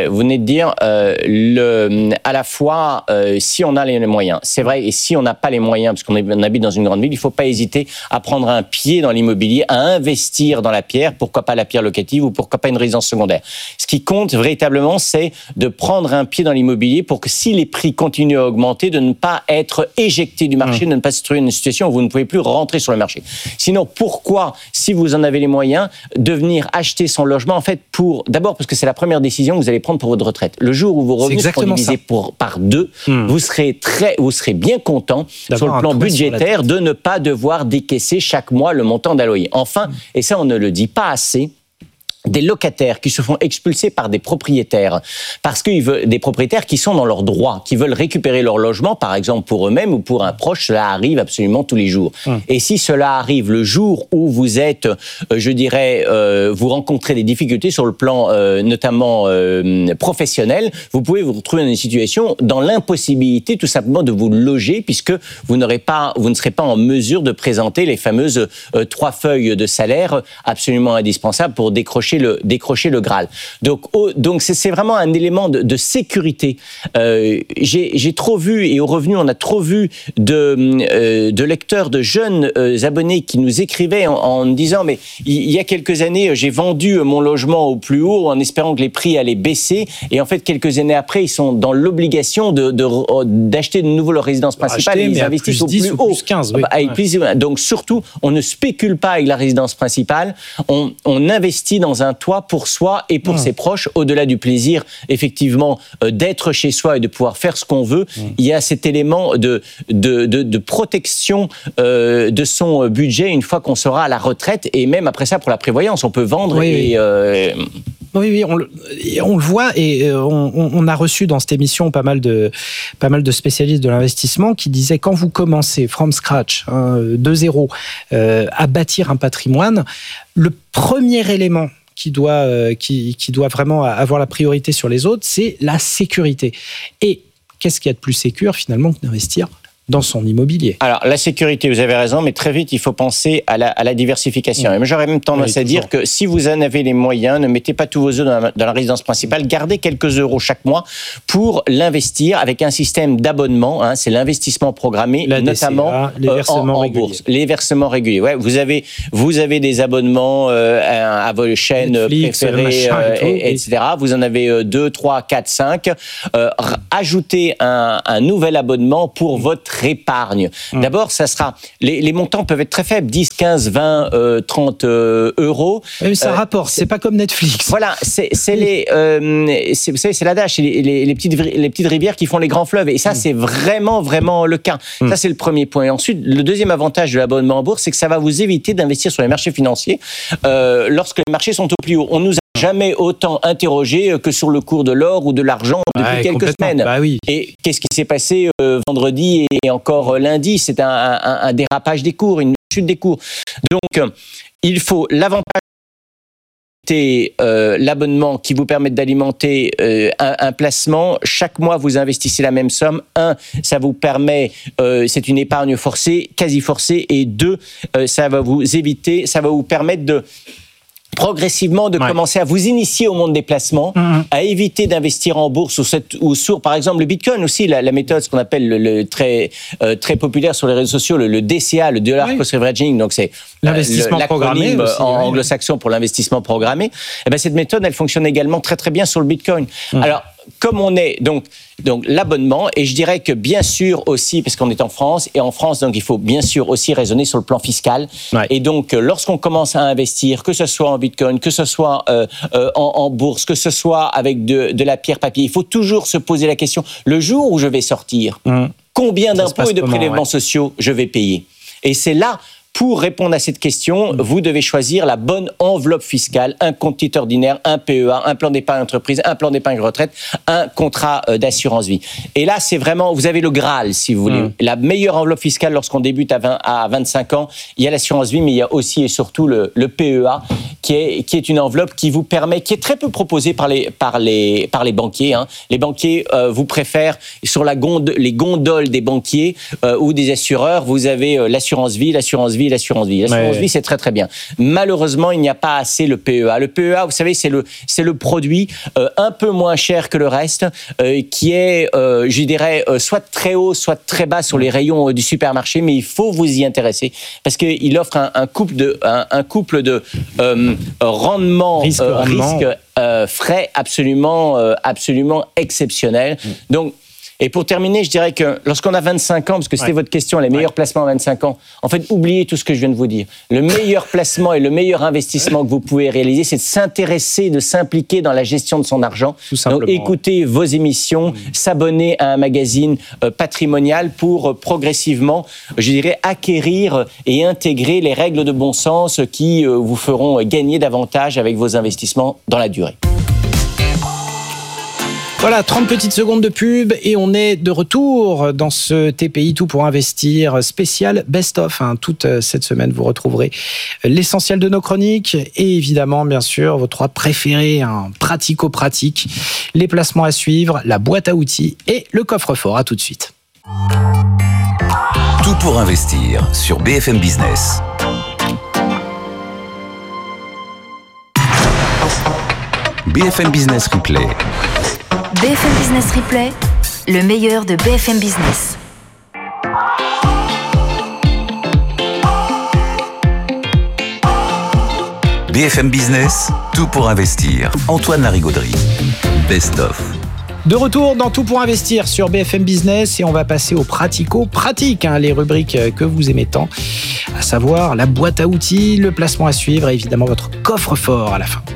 à la fois, si on a les moyens, c'est vrai, et si on n'a pas les moyens, parce qu'on habite dans une grande ville, il ne faut pas hésiter à prendre un pied dans l'immobilier, à investir dans la pierre, pourquoi pas la pierre locative ou pourquoi pas une résidence secondaire. Ce qui compte véritablement, c'est de prendre un pied dans l'immobilier pour que si les prix continuent à augmenter, de ne pas être éjecté du marché, de ne pas se trouver dans une situation où vous ne pouvez plus rentrer sur le marché. Sinon, pourquoi, si vous en avez les moyens, de venir acheter son logement, en fait, d'abord parce que c'est la première décision que vous allez prendre pour votre retraite. Le jour où vos revenus seront divisés par 2, vous serez bien content sur le plan budgétaire de ne pas devoir décaisser chaque mois le montant d'un loyer. Enfin, et ça on ne le dit pas assez, des locataires qui se font expulser par des propriétaires, parce qu'ils veulent des propriétaires qui sont dans leurs droits, qui veulent récupérer leur logement, par exemple pour eux-mêmes ou pour un proche. Cela arrive absolument tous les jours. Et si cela arrive le jour où vous êtes, vous rencontrez des difficultés sur le plan notamment professionnel, vous pouvez vous retrouver dans une situation dans l'impossibilité tout simplement de vous loger, puisque vous ne serez pas en mesure de présenter les fameuses 3 feuilles de salaire absolument indispensables pour décrocher le Graal. Donc c'est vraiment un élément de sécurité. J'ai trop vu, et au revenu, on a trop vu de lecteurs, de jeunes abonnés qui nous écrivaient en disant mais il y a quelques années, j'ai vendu mon logement au plus haut en espérant que les prix allaient baisser, et en fait quelques années après, ils sont dans l'obligation d'acheter de nouveau leur résidence principale, et ils investissent au plus haut. Plus 15, oui. Donc surtout, on ne spécule pas avec la résidence principale, on investit dans un toit pour soi et pour ses proches, au-delà du plaisir, effectivement, d'être chez soi et de pouvoir faire ce qu'on veut. Il y a cet élément de protection de son budget une fois qu'on sera à la retraite, et même après ça, pour la prévoyance, on peut vendre Oui, on le voit, et on a reçu dans cette émission pas mal de spécialistes de l'investissement qui disaient quand vous commencez from scratch, de zéro, à bâtir un patrimoine, le premier élément qui doit vraiment avoir la priorité sur les autres, c'est la sécurité. Et qu'est-ce qu'il y a de plus sécure finalement que d'investir dans son immobilier. Alors, la sécurité, vous avez raison, mais très vite, il faut penser à la diversification. Et moi, j'aurais même tendance à dire que si vous en avez les moyens, ne mettez pas tous vos œufs dans la résidence principale, gardez quelques euros chaque mois pour l'investir avec un système d'abonnement. Hein, c'est l'investissement programmé, notamment les versements en bourse. Les versements réguliers. Ouais, vous avez des abonnements à vos chaînes Netflix, préférées, etc. Vous en avez 2, 3, 4, 5. Ajoutez un nouvel abonnement pour votre épargne. D'abord, ça sera les montants peuvent être très faibles, 10, 15, 20, 30 euros. Mais ça rapporte, c'est pas comme Netflix. Voilà, c'est l'adage, c'est les petites rivières qui font les grands fleuves. Et ça, c'est vraiment le cas. Ça, c'est le premier point. Et ensuite, le deuxième avantage de l'abonnement en bourse, c'est que ça va vous éviter d'investir sur les marchés financiers lorsque les marchés sont au plus haut. On nous a jamais autant interrogé que sur le cours de l'or ou de l'argent depuis quelques semaines. Bah oui. Et qu'est-ce qui s'est passé vendredi et encore lundi? C'est un dérapage des cours, une chute des cours. Donc, il faut l'avantage l'abonnement qui vous permet d'alimenter un placement. Chaque mois, vous investissez la même somme. 1, ça vous permet, c'est une épargne forcée, quasi forcée. Et 2, ça va vous permettre de progressivement commencer à vous initier au monde des placements, à éviter d'investir en bourse ou sur, par exemple, le Bitcoin aussi, la méthode, ce qu'on appelle le très populaire sur les réseaux sociaux, le DCA, le Dollar Cost Averaging, donc c'est l'investissement programmé aussi, en anglo-saxon pour l'investissement programmé. Et ben cette méthode, elle fonctionne également très très bien sur le Bitcoin. Alors, comme on est donc l'abonnement, et je dirais que bien sûr aussi, parce qu'on est en France, et en France, donc il faut bien sûr aussi raisonner sur le plan fiscal. Et donc, lorsqu'on commence à investir, que ce soit en Bitcoin, que ce soit en bourse, que ce soit avec de la pierre papier, il faut toujours se poser la question, le jour où je vais sortir, combien d'impôts et de prélèvements sociaux je vais payer? Et c'est là, pour répondre à cette question, vous devez choisir la bonne enveloppe fiscale, un compte titre ordinaire, un PEA, un plan d'épargne entreprise, un plan d'épargne retraite, un contrat d'assurance vie. Et là, c'est vraiment, vous avez le Graal, si vous voulez. La meilleure enveloppe fiscale lorsqu'on débute à 25 ans, il y a l'assurance vie, mais il y a aussi et surtout le PEA, qui est une enveloppe qui vous permet, qui est très peu proposée par les banquiers. Hein. Les banquiers vous préfèrent, sur les gondoles des banquiers ou des assureurs, vous avez l'assurance vie. L'assurance vie, c'est très très bien. Malheureusement, il n'y a pas assez le PEA. Le PEA, vous savez, c'est le produit un peu moins cher que le reste, qui est, je dirais, soit très haut, soit très bas sur les rayons du supermarché, mais il faut vous y intéresser parce qu'il offre un couple de rendement, risque frais absolument exceptionnel. Donc, et pour terminer, je dirais que lorsqu'on a 25 ans, parce que c'était votre question, les meilleurs placements à 25 ans, en fait, oubliez tout ce que je viens de vous dire. Le meilleur placement et le meilleur investissement que vous pouvez réaliser, c'est de s'intéresser, de s'impliquer dans la gestion de son argent. Donc, écoutez vos émissions, s'abonner à un magazine patrimonial pour progressivement, je dirais, acquérir et intégrer les règles de bon sens qui vous feront gagner davantage avec vos investissements dans la durée. Voilà, 30 petites secondes de pub et on est de retour dans ce TPI Tout pour investir spécial best-of. Toute cette semaine, vous retrouverez l'essentiel de nos chroniques et évidemment, bien sûr, vos 3 préférés, pratico-pratique, les placements à suivre, la boîte à outils et le coffre-fort. À tout de suite. Tout pour investir sur BFM Business. BFM Business Replay. BFM Business Replay, le meilleur de BFM Business. BFM Business, tout pour investir. Antoine Larigauderie. Best of. De retour dans Tout pour investir sur BFM Business et on va passer au pratico-pratique, les rubriques que vous aimez tant, à savoir la boîte à outils, le placement à suivre et évidemment votre coffre-fort à la fin.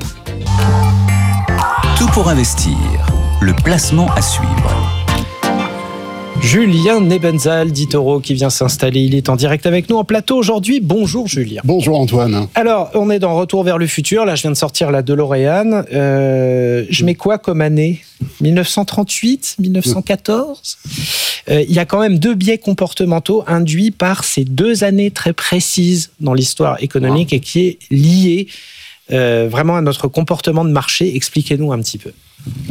Tout pour investir, le placement à suivre. Julien Nebenzal d'Itoro qui vient s'installer. Il est en direct avec nous en plateau aujourd'hui. Bonjour Julien. Bonjour Antoine. Alors, on est dans Retour vers le futur. Là, je viens de sortir la DeLorean. Je mets quoi comme année ? 1938 ? 1914 ? Il y a quand même 2 biais comportementaux induits par ces 2 années très précises dans l'histoire économique et qui est lié vraiment à notre comportement de marché. Expliquez-nous un petit peu.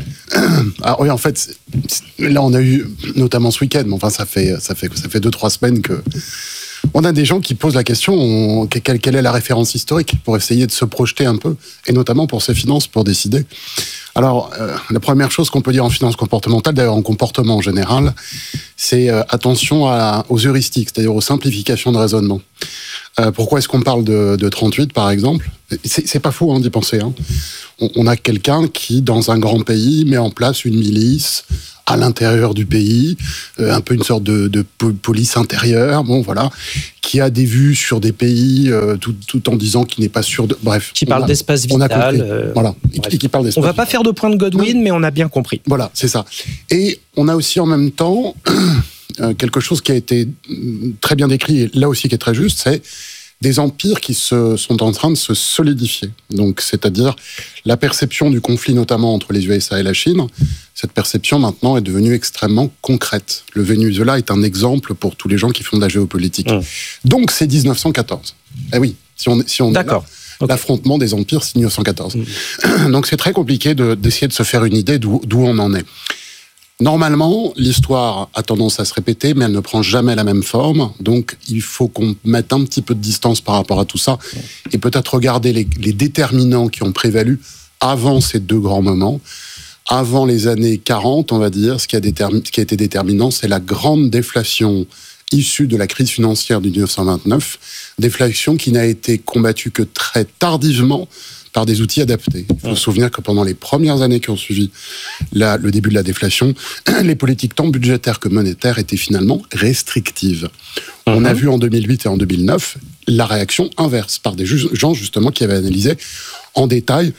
Ah oui, en fait, là on a eu, notamment ce week-end, mais enfin ça fait 2-3 semaines que on a des gens qui posent la question, quelle est la référence historique pour essayer de se projeter un peu, et notamment pour ces finances, pour décider. Alors, la première chose qu'on peut dire en finance comportementale, d'ailleurs en comportement en général, c'est attention aux heuristiques, c'est-à-dire aux simplifications de raisonnement. Pourquoi est-ce qu'on parle de 38, par exemple ? C'est pas fou d'y penser. On a quelqu'un qui, dans un grand pays, met en place une milice à l'intérieur du pays, un peu une sorte de police intérieure, qui a des vues sur des pays, tout en disant qu'il n'est pas sûr de... Bref. Qui parle d'espace vital. Voilà. Et qui parle d'espace on va pas faire de point de Godwin, mais on a bien compris. Voilà, c'est ça. Et on a aussi en même temps quelque chose qui a été très bien décrit, et là aussi qui est très juste, c'est des empires qui sont en train de se solidifier. Donc, c'est-à-dire la perception du conflit, notamment entre les USA et la Chine, cette perception maintenant est devenue extrêmement concrète. Le Venezuela est un exemple pour tous les gens qui font de la géopolitique. Donc, c'est 1914. Eh oui, si on D'accord. Est là, l'affrontement des empires, c'est 1914. Donc, c'est très compliqué d'essayer de se faire une idée d'où on en est. Normalement, l'histoire a tendance à se répéter, mais elle ne prend jamais la même forme. Donc, il faut qu'on mette un petit peu de distance par rapport à tout ça et peut-être regarder les déterminants qui ont prévalu avant ces deux grands moments. Avant les années 40, on va dire, ce qui a été déterminant, c'est la grande déflation issue de la crise financière de 1929, déflation qui n'a été combattue que très tardivement par des outils adaptés. Il faut se souvenir que pendant les premières années qui ont suivi le début de la déflation, les politiques tant budgétaires que monétaires étaient finalement restrictives. On a vu en 2008 et en 2009 la réaction inverse par des gens justement qui avaient analysé en détail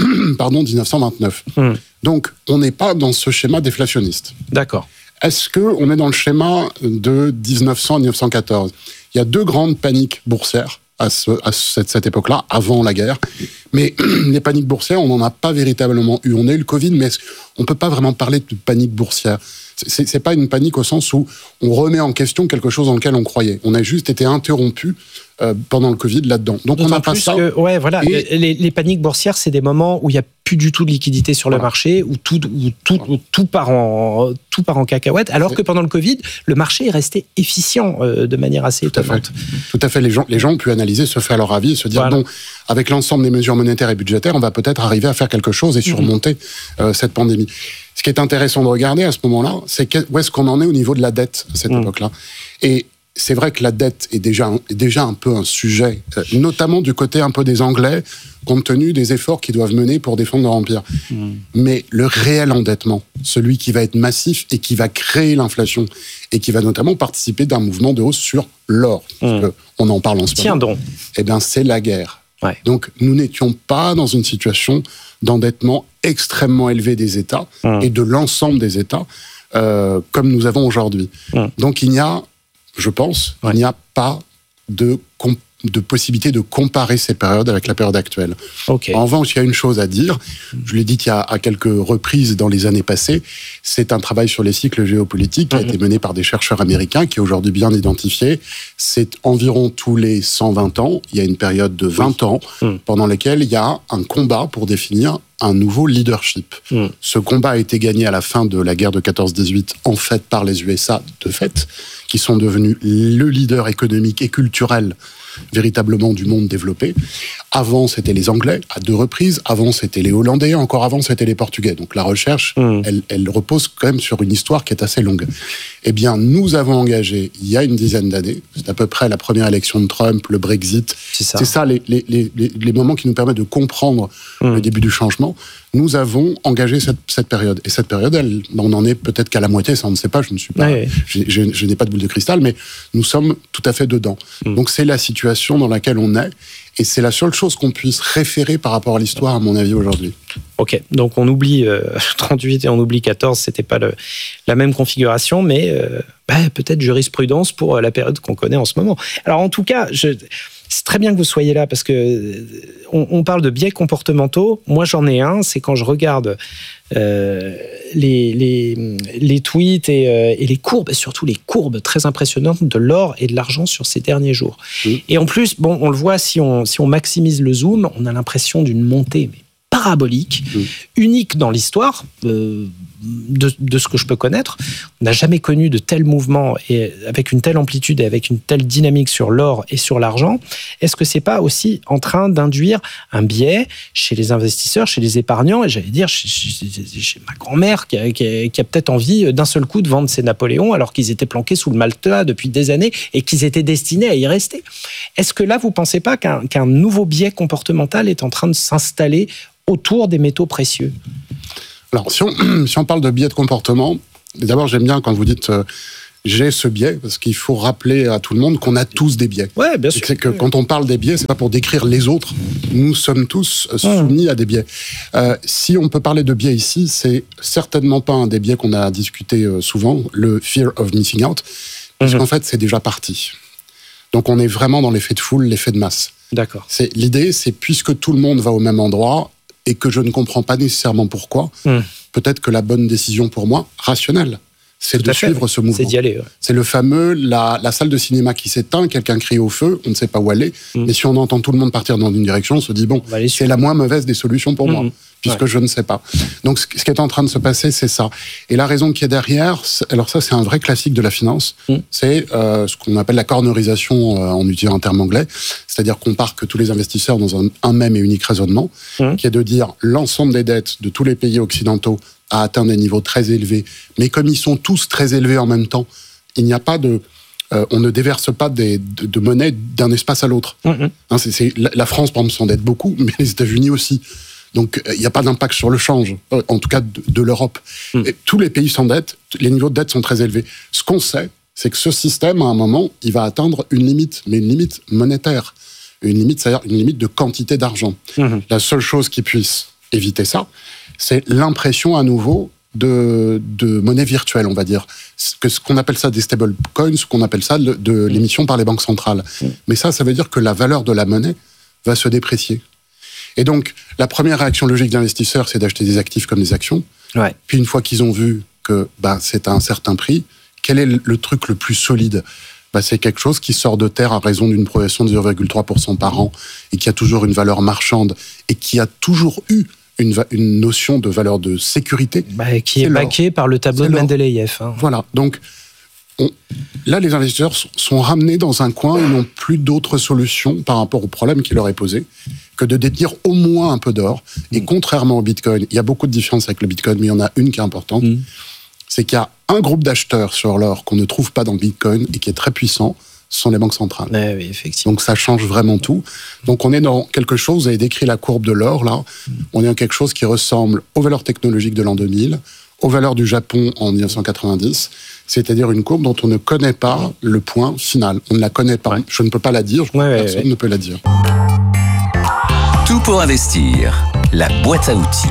1929. Donc, on n'est pas dans ce schéma déflationniste. D'accord. Est-ce qu'on est dans le schéma de 1900 à 1914 ? Il y a deux grandes paniques boursières à cette époque-là, avant la guerre. Mais les paniques boursières, on n'en a pas véritablement eu. On a eu le Covid, mais on ne peut pas vraiment parler de panique boursière. C'est pas une panique au sens où on remet en question quelque chose dans lequel on croyait. On a juste été interrompu pendant le Covid là-dedans. Donc on n'a pas ça. Les paniques boursières, c'est des moments où il n'y a plus du tout de liquidité sur le marché, où tout part en cacahuète, alors que pendant le Covid, le marché est resté efficient de manière assez étonnante. Tout à fait. Les gens ont pu analyser, se faire leur avis et se dire, bon, avec l'ensemble des mesures monétaires et budgétaires, on va peut-être arriver à faire quelque chose et surmonter cette pandémie. Ce qui est intéressant de regarder à ce moment-là, c'est où est-ce qu'on en est au niveau de la dette à cette époque-là. Et c'est vrai que la dette est déjà un peu un sujet, notamment du côté un peu des Anglais, compte tenu des efforts qu'ils doivent mener pour défendre leur empire. Mais le réel endettement, celui qui va être massif et qui va créer l'inflation, et qui va notamment participer d'un mouvement de hausse sur l'or, parce qu'on en parle en ce moment, eh bien, c'est la guerre. Ouais. Donc, nous n'étions pas dans une situation d'endettement extrêmement élevé des États et de l'ensemble des États comme nous avons aujourd'hui. Donc, il n'y a, je pense, il n'y a pas de possibilité de comparer ces périodes avec la période actuelle. En revanche, il y a une chose à dire, je l'ai dit à quelques reprises dans les années passées, c'est un travail sur les cycles géopolitiques qui a été mené par des chercheurs américains, qui est aujourd'hui bien identifié. C'est environ tous les 120 ans, il y a une période de 20 ans, pendant laquelle il y a un combat pour définir un nouveau leadership. Ce combat a été gagné à la fin de la guerre de 14-18, en fait par les USA, de fait, qui sont devenus le leader économique et culturel véritablement du monde développé. Avant, c'était les Anglais, à 2 reprises. Avant, c'était les Hollandais. Encore avant, c'était les Portugais. Donc la recherche, elle repose quand même sur une histoire qui est assez longue. Eh bien, nous avons engagé, il y a une dizaine d'années, c'est à peu près la première élection de Trump, le Brexit. C'est ça les moments qui nous permettent de comprendre le début du changement. Nous avons engagé cette période. Et cette période, on en est peut-être qu'à la moitié, ça on ne sait pas, je ne suis pas, je n'ai pas de boule de cristal, mais nous sommes tout à fait dedans. Donc c'est la situation dans laquelle on est, et c'est la seule chose qu'on puisse référer par rapport à l'histoire, à mon avis, aujourd'hui. Ok, donc on oublie 38 et on oublie 14, c'était pas la même configuration, mais peut-être jurisprudence pour la période qu'on connaît en ce moment. Alors en tout cas, c'est très bien que vous soyez là parce que on parle de biais comportementaux. Moi, j'en ai un, c'est quand je regarde les tweets et les courbes, et surtout les courbes très impressionnantes de l'or et de l'argent sur ces derniers jours. Et en plus, on le voit, si on maximise le zoom, on a l'impression d'une montée mais parabolique, unique dans l'histoire de ce que je peux connaître. On n'a jamais connu de tels mouvements et avec une telle amplitude et avec une telle dynamique sur l'or et sur l'argent. Est-ce que c'est pas aussi en train d'induire un biais chez les investisseurs, chez les épargnants, et j'allais dire chez ma grand-mère qui a peut-être envie d'un seul coup de vendre ses Napoléons alors qu'ils étaient planqués sous le matelas depuis des années et qu'ils étaient destinés à y rester. Est-ce que là, vous pensez pas qu'un nouveau biais comportemental est en train de s'installer autour des métaux précieux ? Alors, si on parle de biais de comportement, d'abord, j'aime bien quand vous dites j'ai ce biais, parce qu'il faut rappeler à tout le monde qu'on a tous des biais. Ouais, bien sûr. C'est que quand on parle des biais, c'est pas pour décrire les autres. Nous sommes tous soumis à des biais. Si on peut parler de biais ici, c'est certainement pas un des biais qu'on a discuté souvent, le fear of missing out, parce qu'en fait, c'est déjà parti. Donc, on est vraiment dans l'effet de foule, l'effet de masse. D'accord. L'idée, c'est puisque tout le monde va au même endroit, et que je ne comprends pas nécessairement pourquoi, peut-être que la bonne décision pour moi, rationnelle, c'est de suivre ce mouvement. C'est d'y aller. Ouais. C'est le fameux, la salle de cinéma qui s'éteint, quelqu'un crie au feu, on ne sait pas où aller, mais si on entend tout le monde partir dans une direction, on se dit, bon, c'est la moins mauvaise des solutions pour moi, puisque je ne sais pas. Donc, ce qui est en train de se passer, c'est ça. Et la raison qui est derrière, alors ça, c'est un vrai classique de la finance, c'est ce qu'on appelle la cornerisation en utilisant un terme anglais, c'est-à-dire qu'on part que tous les investisseurs dans un même et unique raisonnement, qui est de dire l'ensemble des dettes de tous les pays occidentaux a atteint des niveaux très élevés, mais comme ils sont tous très élevés en même temps, il n'y a pas de... on ne déverse pas de monnaie d'un espace à l'autre. La France, par exemple, s'endette beaucoup, mais les États-Unis aussi. Donc, il n'y a pas d'impact sur le change, en tout cas de l'Europe. Et tous les pays s'endettent, les niveaux de dette sont très élevés. Ce qu'on sait, c'est que ce système, à un moment, il va atteindre une limite, mais une limite monétaire. Une limite, c'est-à-dire une limite de quantité d'argent. La seule chose qui puisse éviter ça, c'est l'impression à nouveau de monnaie virtuelle, on va dire. Ce qu'on appelle ça des stable coins, ce qu'on appelle ça de l'émission par les banques centrales. Mais ça veut dire que la valeur de la monnaie va se déprécier. Et donc, la première réaction logique d'investisseurs, c'est d'acheter des actifs comme des actions. Ouais. Puis une fois qu'ils ont vu que c'est à un certain prix, quel est le truc le plus solide ? C'est quelque chose qui sort de terre à raison d'une progression de 0,3% par an et qui a toujours une valeur marchande et qui a toujours eu une notion de valeur de sécurité. Qui est baquée par le tableau de Mendeleïev. Voilà, donc là, les investisseurs sont ramenés dans un coin, ils n'ont plus d'autres solutions par rapport au problème qui leur est posé que de détenir au moins un peu d'or. Et contrairement au Bitcoin, il y a beaucoup de différences avec le Bitcoin, mais il y en a une qui est importante, c'est qu'il y a un groupe d'acheteurs sur l'or qu'on ne trouve pas dans le Bitcoin et qui est très puissant, ce sont les banques centrales. Oui, effectivement. Donc ça change vraiment tout. Donc on est dans quelque chose, vous avez décrit la courbe de l'or là, on est dans quelque chose qui ressemble aux valeurs technologiques de l'an 2000, aux valeurs du Japon en 1990, c'est-à-dire une courbe dont on ne connaît pas le point final. On ne la connaît pas. Je ne peux pas la dire, personne ne peut la dire. Tout pour investir, la boîte à outils.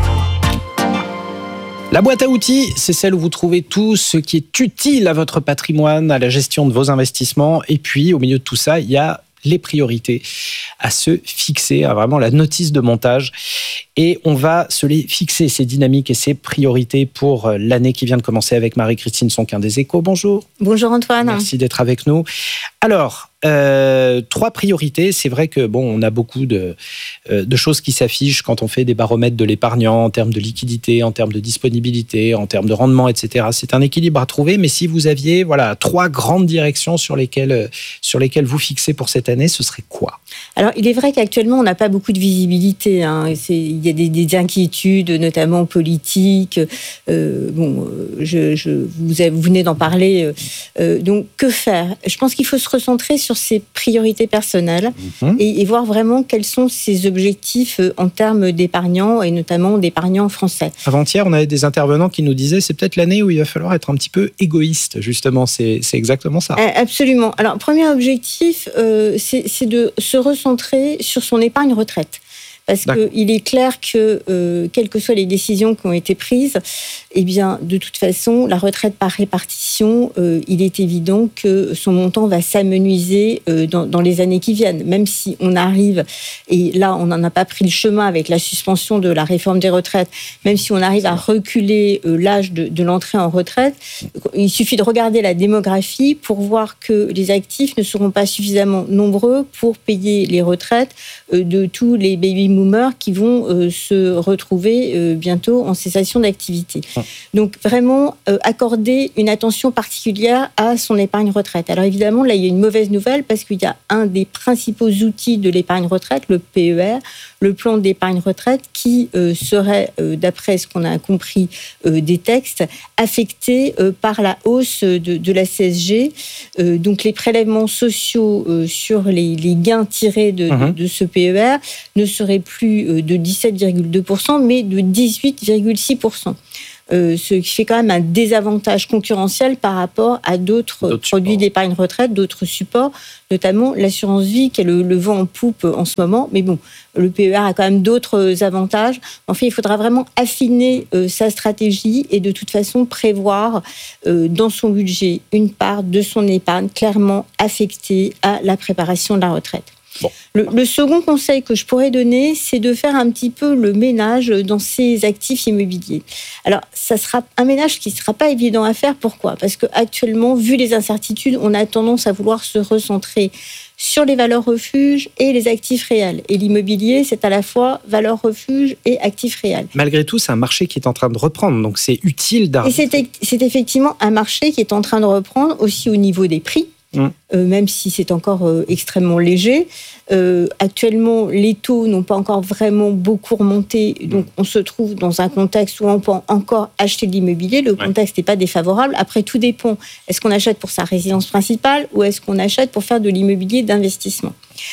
La boîte à outils, c'est celle où vous trouvez tout ce qui est utile à votre patrimoine, à la gestion de vos investissements. Et puis, au milieu de tout ça, il y a les priorités à se fixer, à vraiment la notice de montage. Et on va se les fixer, ces dynamiques et ces priorités pour l'année qui vient de commencer avec Marie-Christine Sonquin des Échos. Bonjour. Bonjour Antoine. Merci d'être avec nous. Alors, 3 priorités. C'est vrai que on a beaucoup de choses qui s'affichent quand on fait des baromètres de l'épargnant en termes de liquidité, en termes de disponibilité, en termes de rendement, etc. C'est un équilibre à trouver. Mais si vous aviez 3 grandes directions sur lesquelles vous fixez pour cette année, ce serait quoi ? Alors, il est vrai qu'actuellement, on n'a pas beaucoup de visibilité. Il y a des inquiétudes, notamment politiques. Vous venez d'en parler. Donc, que faire ? Je pense qu'il faut se recentrer sur ses priorités personnelles et voir vraiment quels sont ses objectifs en termes d'épargnants et notamment d'épargnants français. Avant-hier, on avait des intervenants qui nous disaient c'est peut-être l'année où il va falloir être un petit peu égoïste, justement. C'est exactement ça. Absolument. Alors, premier objectif, c'est de se recentrer sur son épargne retraite. Parce qu'il est clair que, quelles que soient les décisions qui ont été prises, de toute façon, la retraite par répartition, il est évident que son montant va s'amenuiser dans les années qui viennent. Même si on arrive, et là, on n'en a pas pris le chemin avec la suspension de la réforme des retraites, même si on arrive à reculer l'âge de l'entrée en retraite, il suffit de regarder la démographie pour voir que les actifs ne seront pas suffisamment nombreux pour payer les retraites de tous les baby moomers qui vont se retrouver bientôt en cessation d'activité. Donc vraiment accorder une attention particulière à son épargne retraite. Alors évidemment, là, il y a une mauvaise nouvelle parce qu'il y a un des principaux outils de l'épargne retraite, le PER, le plan d'épargne retraite, qui serait, d'après ce qu'on a compris des textes, affecté par la hausse de la CSG. Donc les prélèvements sociaux sur les gains tirés de ce PER ne seraient plus de 17,2%, mais de 18,6%. Ce qui fait quand même un désavantage concurrentiel par rapport à d'autres produits d'épargne retraite, d'autres supports, notamment l'assurance vie qui est le vent en poupe en ce moment. Mais bon, le PER a quand même d'autres avantages. Enfin, il faudra vraiment affiner sa stratégie et de toute façon prévoir dans son budget une part de son épargne clairement affectée à la préparation de la retraite. Bon. Le second conseil que je pourrais donner, c'est de faire un petit peu le ménage dans ses actifs immobiliers. Alors, ça sera un ménage qui ne sera pas évident à faire. Pourquoi ? Parce qu'actuellement, vu les incertitudes, on a tendance à vouloir se recentrer sur les valeurs refuges et les actifs réels. Et l'immobilier, c'est à la fois valeurs refuges et actifs réels. Malgré tout, c'est un marché qui est en train de reprendre, donc c'est utile d'arbitrer. Et c'est effectivement un marché qui est en train de reprendre aussi au niveau des prix. Même si c'est encore extrêmement léger. Actuellement, les taux n'ont pas encore vraiment beaucoup remonté, donc on se trouve dans un contexte où on peut encore acheter de l'immobilier. Le contexte n'est pas défavorable. Après, tout dépend. Est-ce qu'on achète pour sa résidence principale ou est-ce qu'on achète pour faire de l'immobilier d'investissement ?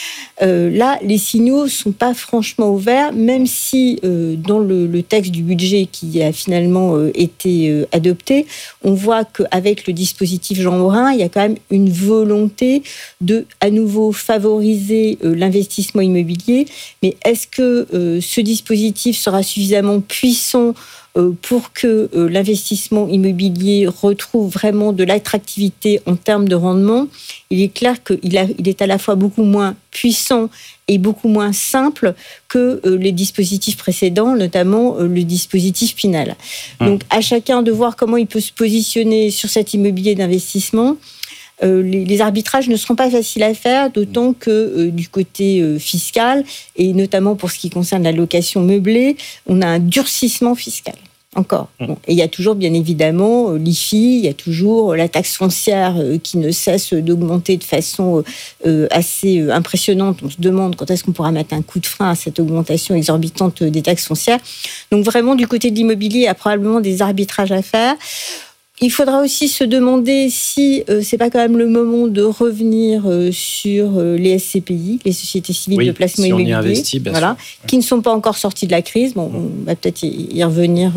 Là, les signaux ne sont pas franchement ouverts, même si dans le texte du budget qui a finalement été adopté, on voit qu'avec le dispositif Jean Morin, il y a quand même une volonté de, à nouveau, favoriser l'investissement immobilier. Mais est-ce que ce dispositif sera suffisamment puissant pour que l'investissement immobilier retrouve vraiment de l'attractivité en termes de rendement? Il est clair qu'il est à la fois beaucoup moins puissant et beaucoup moins simple que les dispositifs précédents, notamment le dispositif Pinel. Donc, à chacun de voir comment il peut se positionner sur cet immobilier d'investissement. Les arbitrages ne seront pas faciles à faire, d'autant que du côté fiscal, et notamment pour ce qui concerne la location meublée, on a un durcissement fiscal. Encore. Bon. Et il y a toujours, bien évidemment, l'IFI, il y a toujours la taxe foncière qui ne cesse d'augmenter de façon assez impressionnante. On se demande quand est-ce qu'on pourra mettre un coup de frein à cette augmentation exorbitante des taxes foncières. Donc vraiment, du côté de l'immobilier, il y a probablement des arbitrages à faire. Il faudra aussi se demander si c'est pas quand même le moment de revenir sur les SCPI, les sociétés civiles de placement immobilier, qui ne sont pas encore sorties de la crise. Bon, on va peut-être y revenir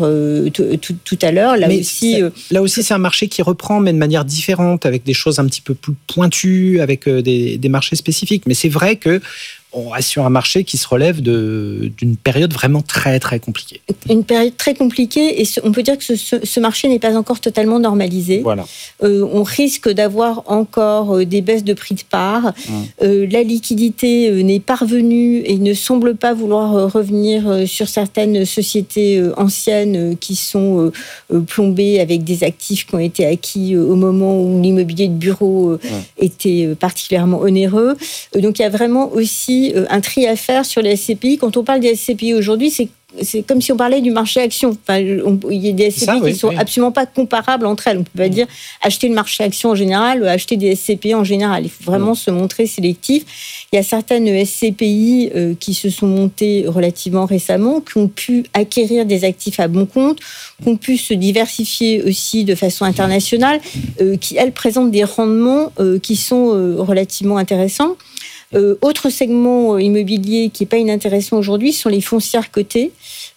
tout à l'heure. Là aussi, c'est un marché qui reprend, mais de manière différente, avec des choses un petit peu plus pointues, avec des marchés spécifiques. Mais c'est vrai que on reste sur un marché qui se relève d'une période vraiment très, très compliquée. Une période très compliquée, et on peut dire que ce marché n'est pas encore totalement normalisé. Voilà. On risque d'avoir encore des baisses de prix de part. La liquidité n'est pas revenue et ne semble pas vouloir revenir sur certaines sociétés anciennes qui sont plombées avec des actifs qui ont été acquis au moment où l'immobilier de bureau était particulièrement onéreux. Donc il y a vraiment aussi un tri à faire sur les SCPI. Quand on parle des SCPI aujourd'hui, c'est comme si on parlait du marché action. Enfin, il y a des SCPI qui ne sont absolument pas comparables entre elles. On ne peut pas dire acheter le marché action en général ou acheter des SCPI en général. Il faut vraiment se montrer sélectif. Il y a certaines SCPI qui se sont montées relativement récemment, qui ont pu acquérir des actifs à bon compte, qui ont pu se diversifier aussi de façon internationale, qui, elles, présentent des rendements qui sont relativement intéressants. Autre segment immobilier qui n'est pas inintéressant aujourd'hui sont les foncières cotées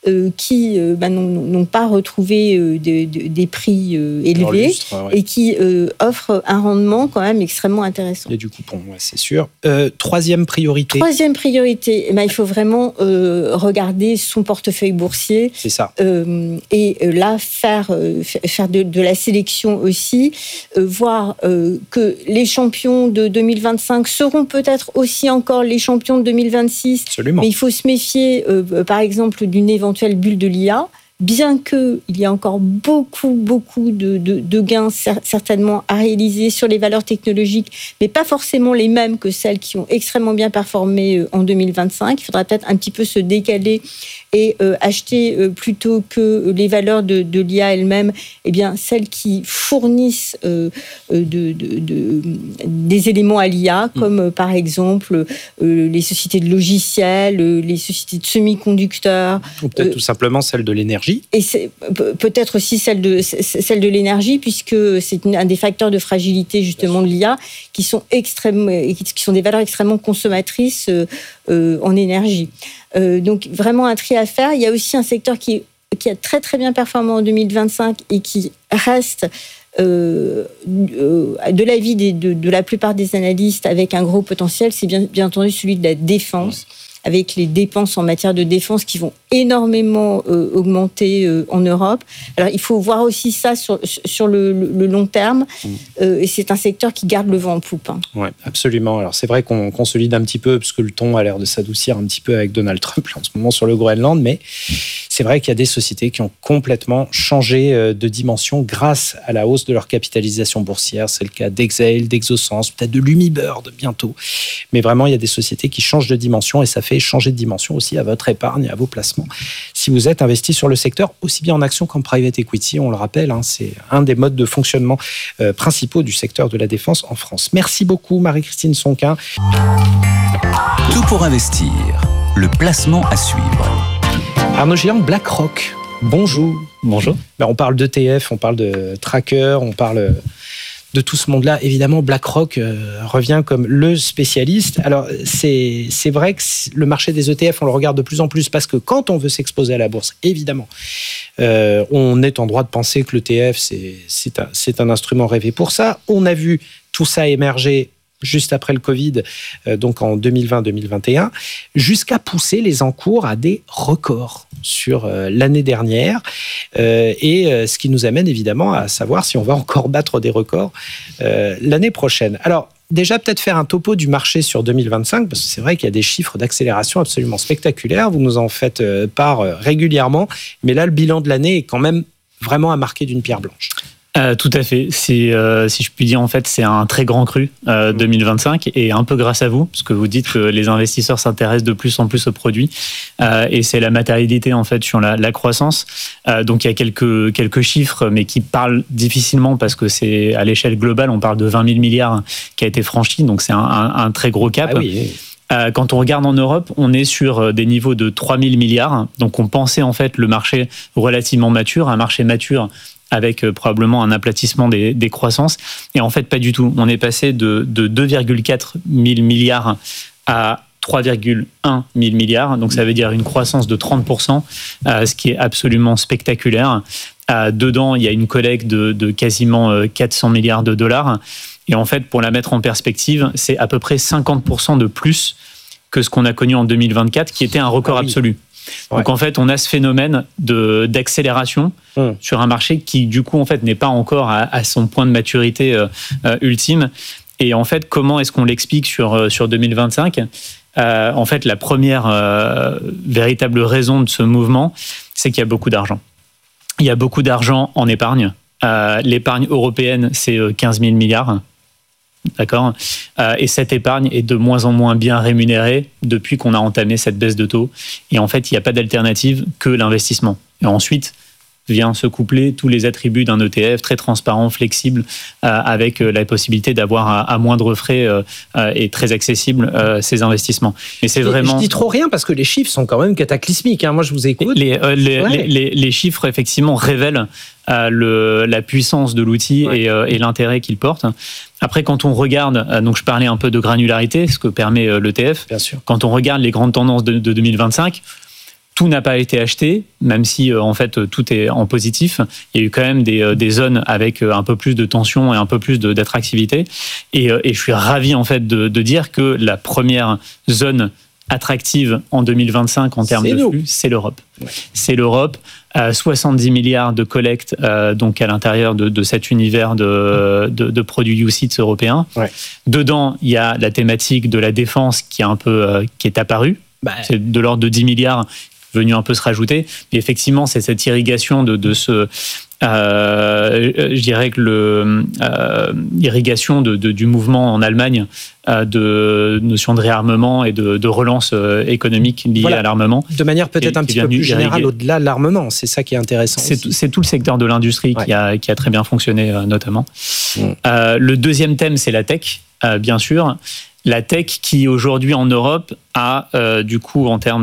qui n'ont pas retrouvé des prix élevés et qui offrent un rendement quand même extrêmement intéressant. Il y a du coupon, c'est sûr. Troisième priorité. Il faut vraiment regarder son portefeuille boursier. C'est ça. Et là, faire de la sélection aussi, voir que les champions de 2025 seront peut-être aussi encore les champions de 2026. Absolument. Mais il faut se méfier, par exemple, d'une éventuelle bulle de l'IA bien qu'il y a encore beaucoup de gains certainement à réaliser sur les valeurs technologiques, mais pas forcément les mêmes que celles qui ont extrêmement bien performé en 2025. Il faudra peut-être un petit peu se décaler et acheter plutôt que les valeurs de l'IA elles-mêmes, eh bien celles qui fournissent des éléments à l'IA, comme par exemple les sociétés de logiciels, les sociétés de semi-conducteurs. Ou peut-être tout simplement celles de l'énergie. Et c'est peut-être aussi celle de l'énergie, puisque c'est un des facteurs de fragilité justement de l'IA, qui sont des valeurs extrêmement consommatrices en énergie. Donc vraiment un tri à faire. Il y a aussi un secteur qui a très très bien performé en 2025 et qui reste de l'avis de la plupart des analystes avec un gros potentiel, c'est bien entendu celui de la défense, avec les dépenses en matière de défense qui vont énormément augmenter en Europe. Alors, il faut voir aussi ça sur le long terme. Et c'est un secteur qui garde le vent en poupe. Oui, absolument. Alors, c'est vrai qu'on consolide un petit peu, parce que le ton a l'air de s'adoucir un petit peu avec Donald Trump en ce moment sur le Groenland, mais c'est vrai qu'il y a des sociétés qui ont complètement changé de dimension grâce à la hausse de leur capitalisation boursière. C'est le cas d'Exail, d'Exosens, peut-être de Lumibird bientôt. Mais vraiment, il y a des sociétés qui changent de dimension et ça fait changer de dimension aussi à votre épargne et à vos placements. Si vous êtes investi sur le secteur, aussi bien en action qu'en private equity, on le rappelle, c'est un des modes de fonctionnement principaux du secteur de la défense en France. Merci beaucoup Marie-Christine Sonquin. Tout pour investir, le placement à suivre. Arnaud Géant, BlackRock, bonjour. Bonjour. On parle d'ETF, on parle de tracker, on parle de tout ce monde-là. Évidemment, BlackRock revient comme le spécialiste. Alors, c'est vrai que le marché des ETF, on le regarde de plus en plus parce que quand on veut s'exposer à la bourse, évidemment, on est en droit de penser que l'ETF, c'est un instrument rêvé pour ça. On a vu tout ça émerger juste après le Covid, donc en 2020-2021, jusqu'à pousser les encours à des records sur l'année dernière. Et ce qui nous amène évidemment à savoir si on va encore battre des records l'année prochaine. Alors, déjà, peut-être faire un topo du marché sur 2025, parce que c'est vrai qu'il y a des chiffres d'accélération absolument spectaculaires. Vous nous en faites part régulièrement. Mais là, le bilan de l'année est quand même vraiment à marquer d'une pierre blanche. Tout à fait. Si je puis dire, en fait, c'est un très grand cru 2025 et un peu grâce à vous, parce que vous dites que les investisseurs s'intéressent de plus en plus aux produits et c'est la matérialité en fait sur la croissance. Donc il y a quelques chiffres, mais qui parlent difficilement parce que c'est à l'échelle globale, on parle de 20 000 milliards qui a été franchi, donc c'est un très gros cap. Ah oui. Quand on regarde en Europe, on est sur des niveaux de 3 000 milliards. Donc on pensait en fait le marché relativement mature, un marché mature avec probablement un aplatissement des croissances. Et en fait, pas du tout. On est passé de 2,4 000 milliards à 3,1 000 milliards. Donc ça veut dire une croissance de 30%, ce qui est absolument spectaculaire. Dedans, il y a une collecte de quasiment 400 milliards de dollars. Et en fait, pour la mettre en perspective, c'est à peu près 50% de plus que ce qu'on a connu en 2024, qui était un record absolu. Donc en fait, on a ce phénomène d'accélération sur un marché qui, du coup, en fait, n'est pas encore à son point de maturité ultime. Et en fait, comment est-ce qu'on l'explique sur 2025 ? En fait, la première véritable raison de ce mouvement, c'est qu'il y a beaucoup d'argent. Il y a beaucoup d'argent en épargne. L'épargne européenne, c'est 15 000 milliards. D'accord. Et cette épargne est de moins en moins bien rémunérée depuis qu'on a entamé cette baisse de taux. Et en fait, il n'y a pas d'alternative que l'investissement. Et ensuite, vient se coupler tous les attributs d'un ETF très transparent, flexible, avec la possibilité d'avoir à moindre frais et très accessible ces investissements. Mais c'est vraiment... Je dis trop rien parce que les chiffres sont quand même cataclysmiques. Moi, je vous écoute. Les chiffres, effectivement, révèlent la puissance de l'outil et l'intérêt qu'il porte. Après, quand on regarde, donc je parlais un peu de granularité, ce que permet l'ETF. Bien sûr. Quand on regarde les grandes tendances de 2025, tout n'a pas été acheté, même si en fait tout est en positif. Il y a eu quand même des zones avec un peu plus de tension et un peu plus d'attractivité. Et je suis ravi en fait de dire que la première zone attractive en 2025 en termes de flux, c'est l'Europe. Ouais. C'est l'Europe. 70 milliards de collecte donc à l'intérieur de cet univers de produits UCITS européens. Ouais. Dedans, il y a la thématique de la défense qui est apparue. C'est de l'ordre de 10 milliards venu un peu se rajouter. Et effectivement, c'est cette irrigation de ce... je dirais que l'irrigation du mouvement en Allemagne de notion de réarmement et de relance économique liée à l'armement. De manière peut-être un petit peu plus générale au-delà de l'armement, c'est ça qui est intéressant. C'est tout le secteur de l'industrie qui a très bien fonctionné notamment. Le deuxième thème, c'est la tech, bien sûr. La tech qui aujourd'hui en Europe a du coup en termes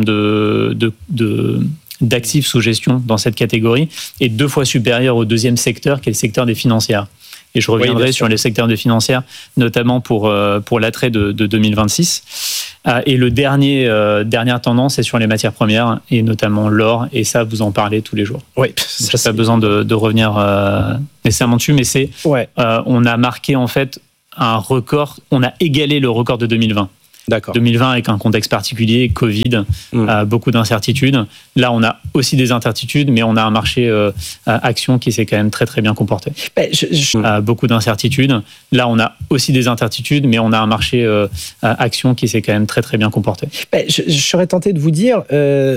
d'actifs sous gestion dans cette catégorie est 2 fois supérieur au deuxième secteur qui est le secteur des financières. Et je reviendrai sur les secteurs des financières, notamment pour l'attrait de 2026. Et le dernière tendance est sur les matières premières, et notamment l'or, et ça, vous en parlez tous les jours. Oui. Je n'ai pas besoin de revenir nécessairement dessus, mais on a marqué en fait un record, on a égalé le record de 2020. D'accord. 2020 avec un contexte particulier, Covid, beaucoup d'incertitudes. Là, on a aussi des incertitudes, mais on a un marché action qui s'est quand même très très bien comporté. Beaucoup d'incertitudes. Là, on a aussi des incertitudes, mais on a un marché action qui s'est quand même très très bien comporté. Je serais tenté de vous dire,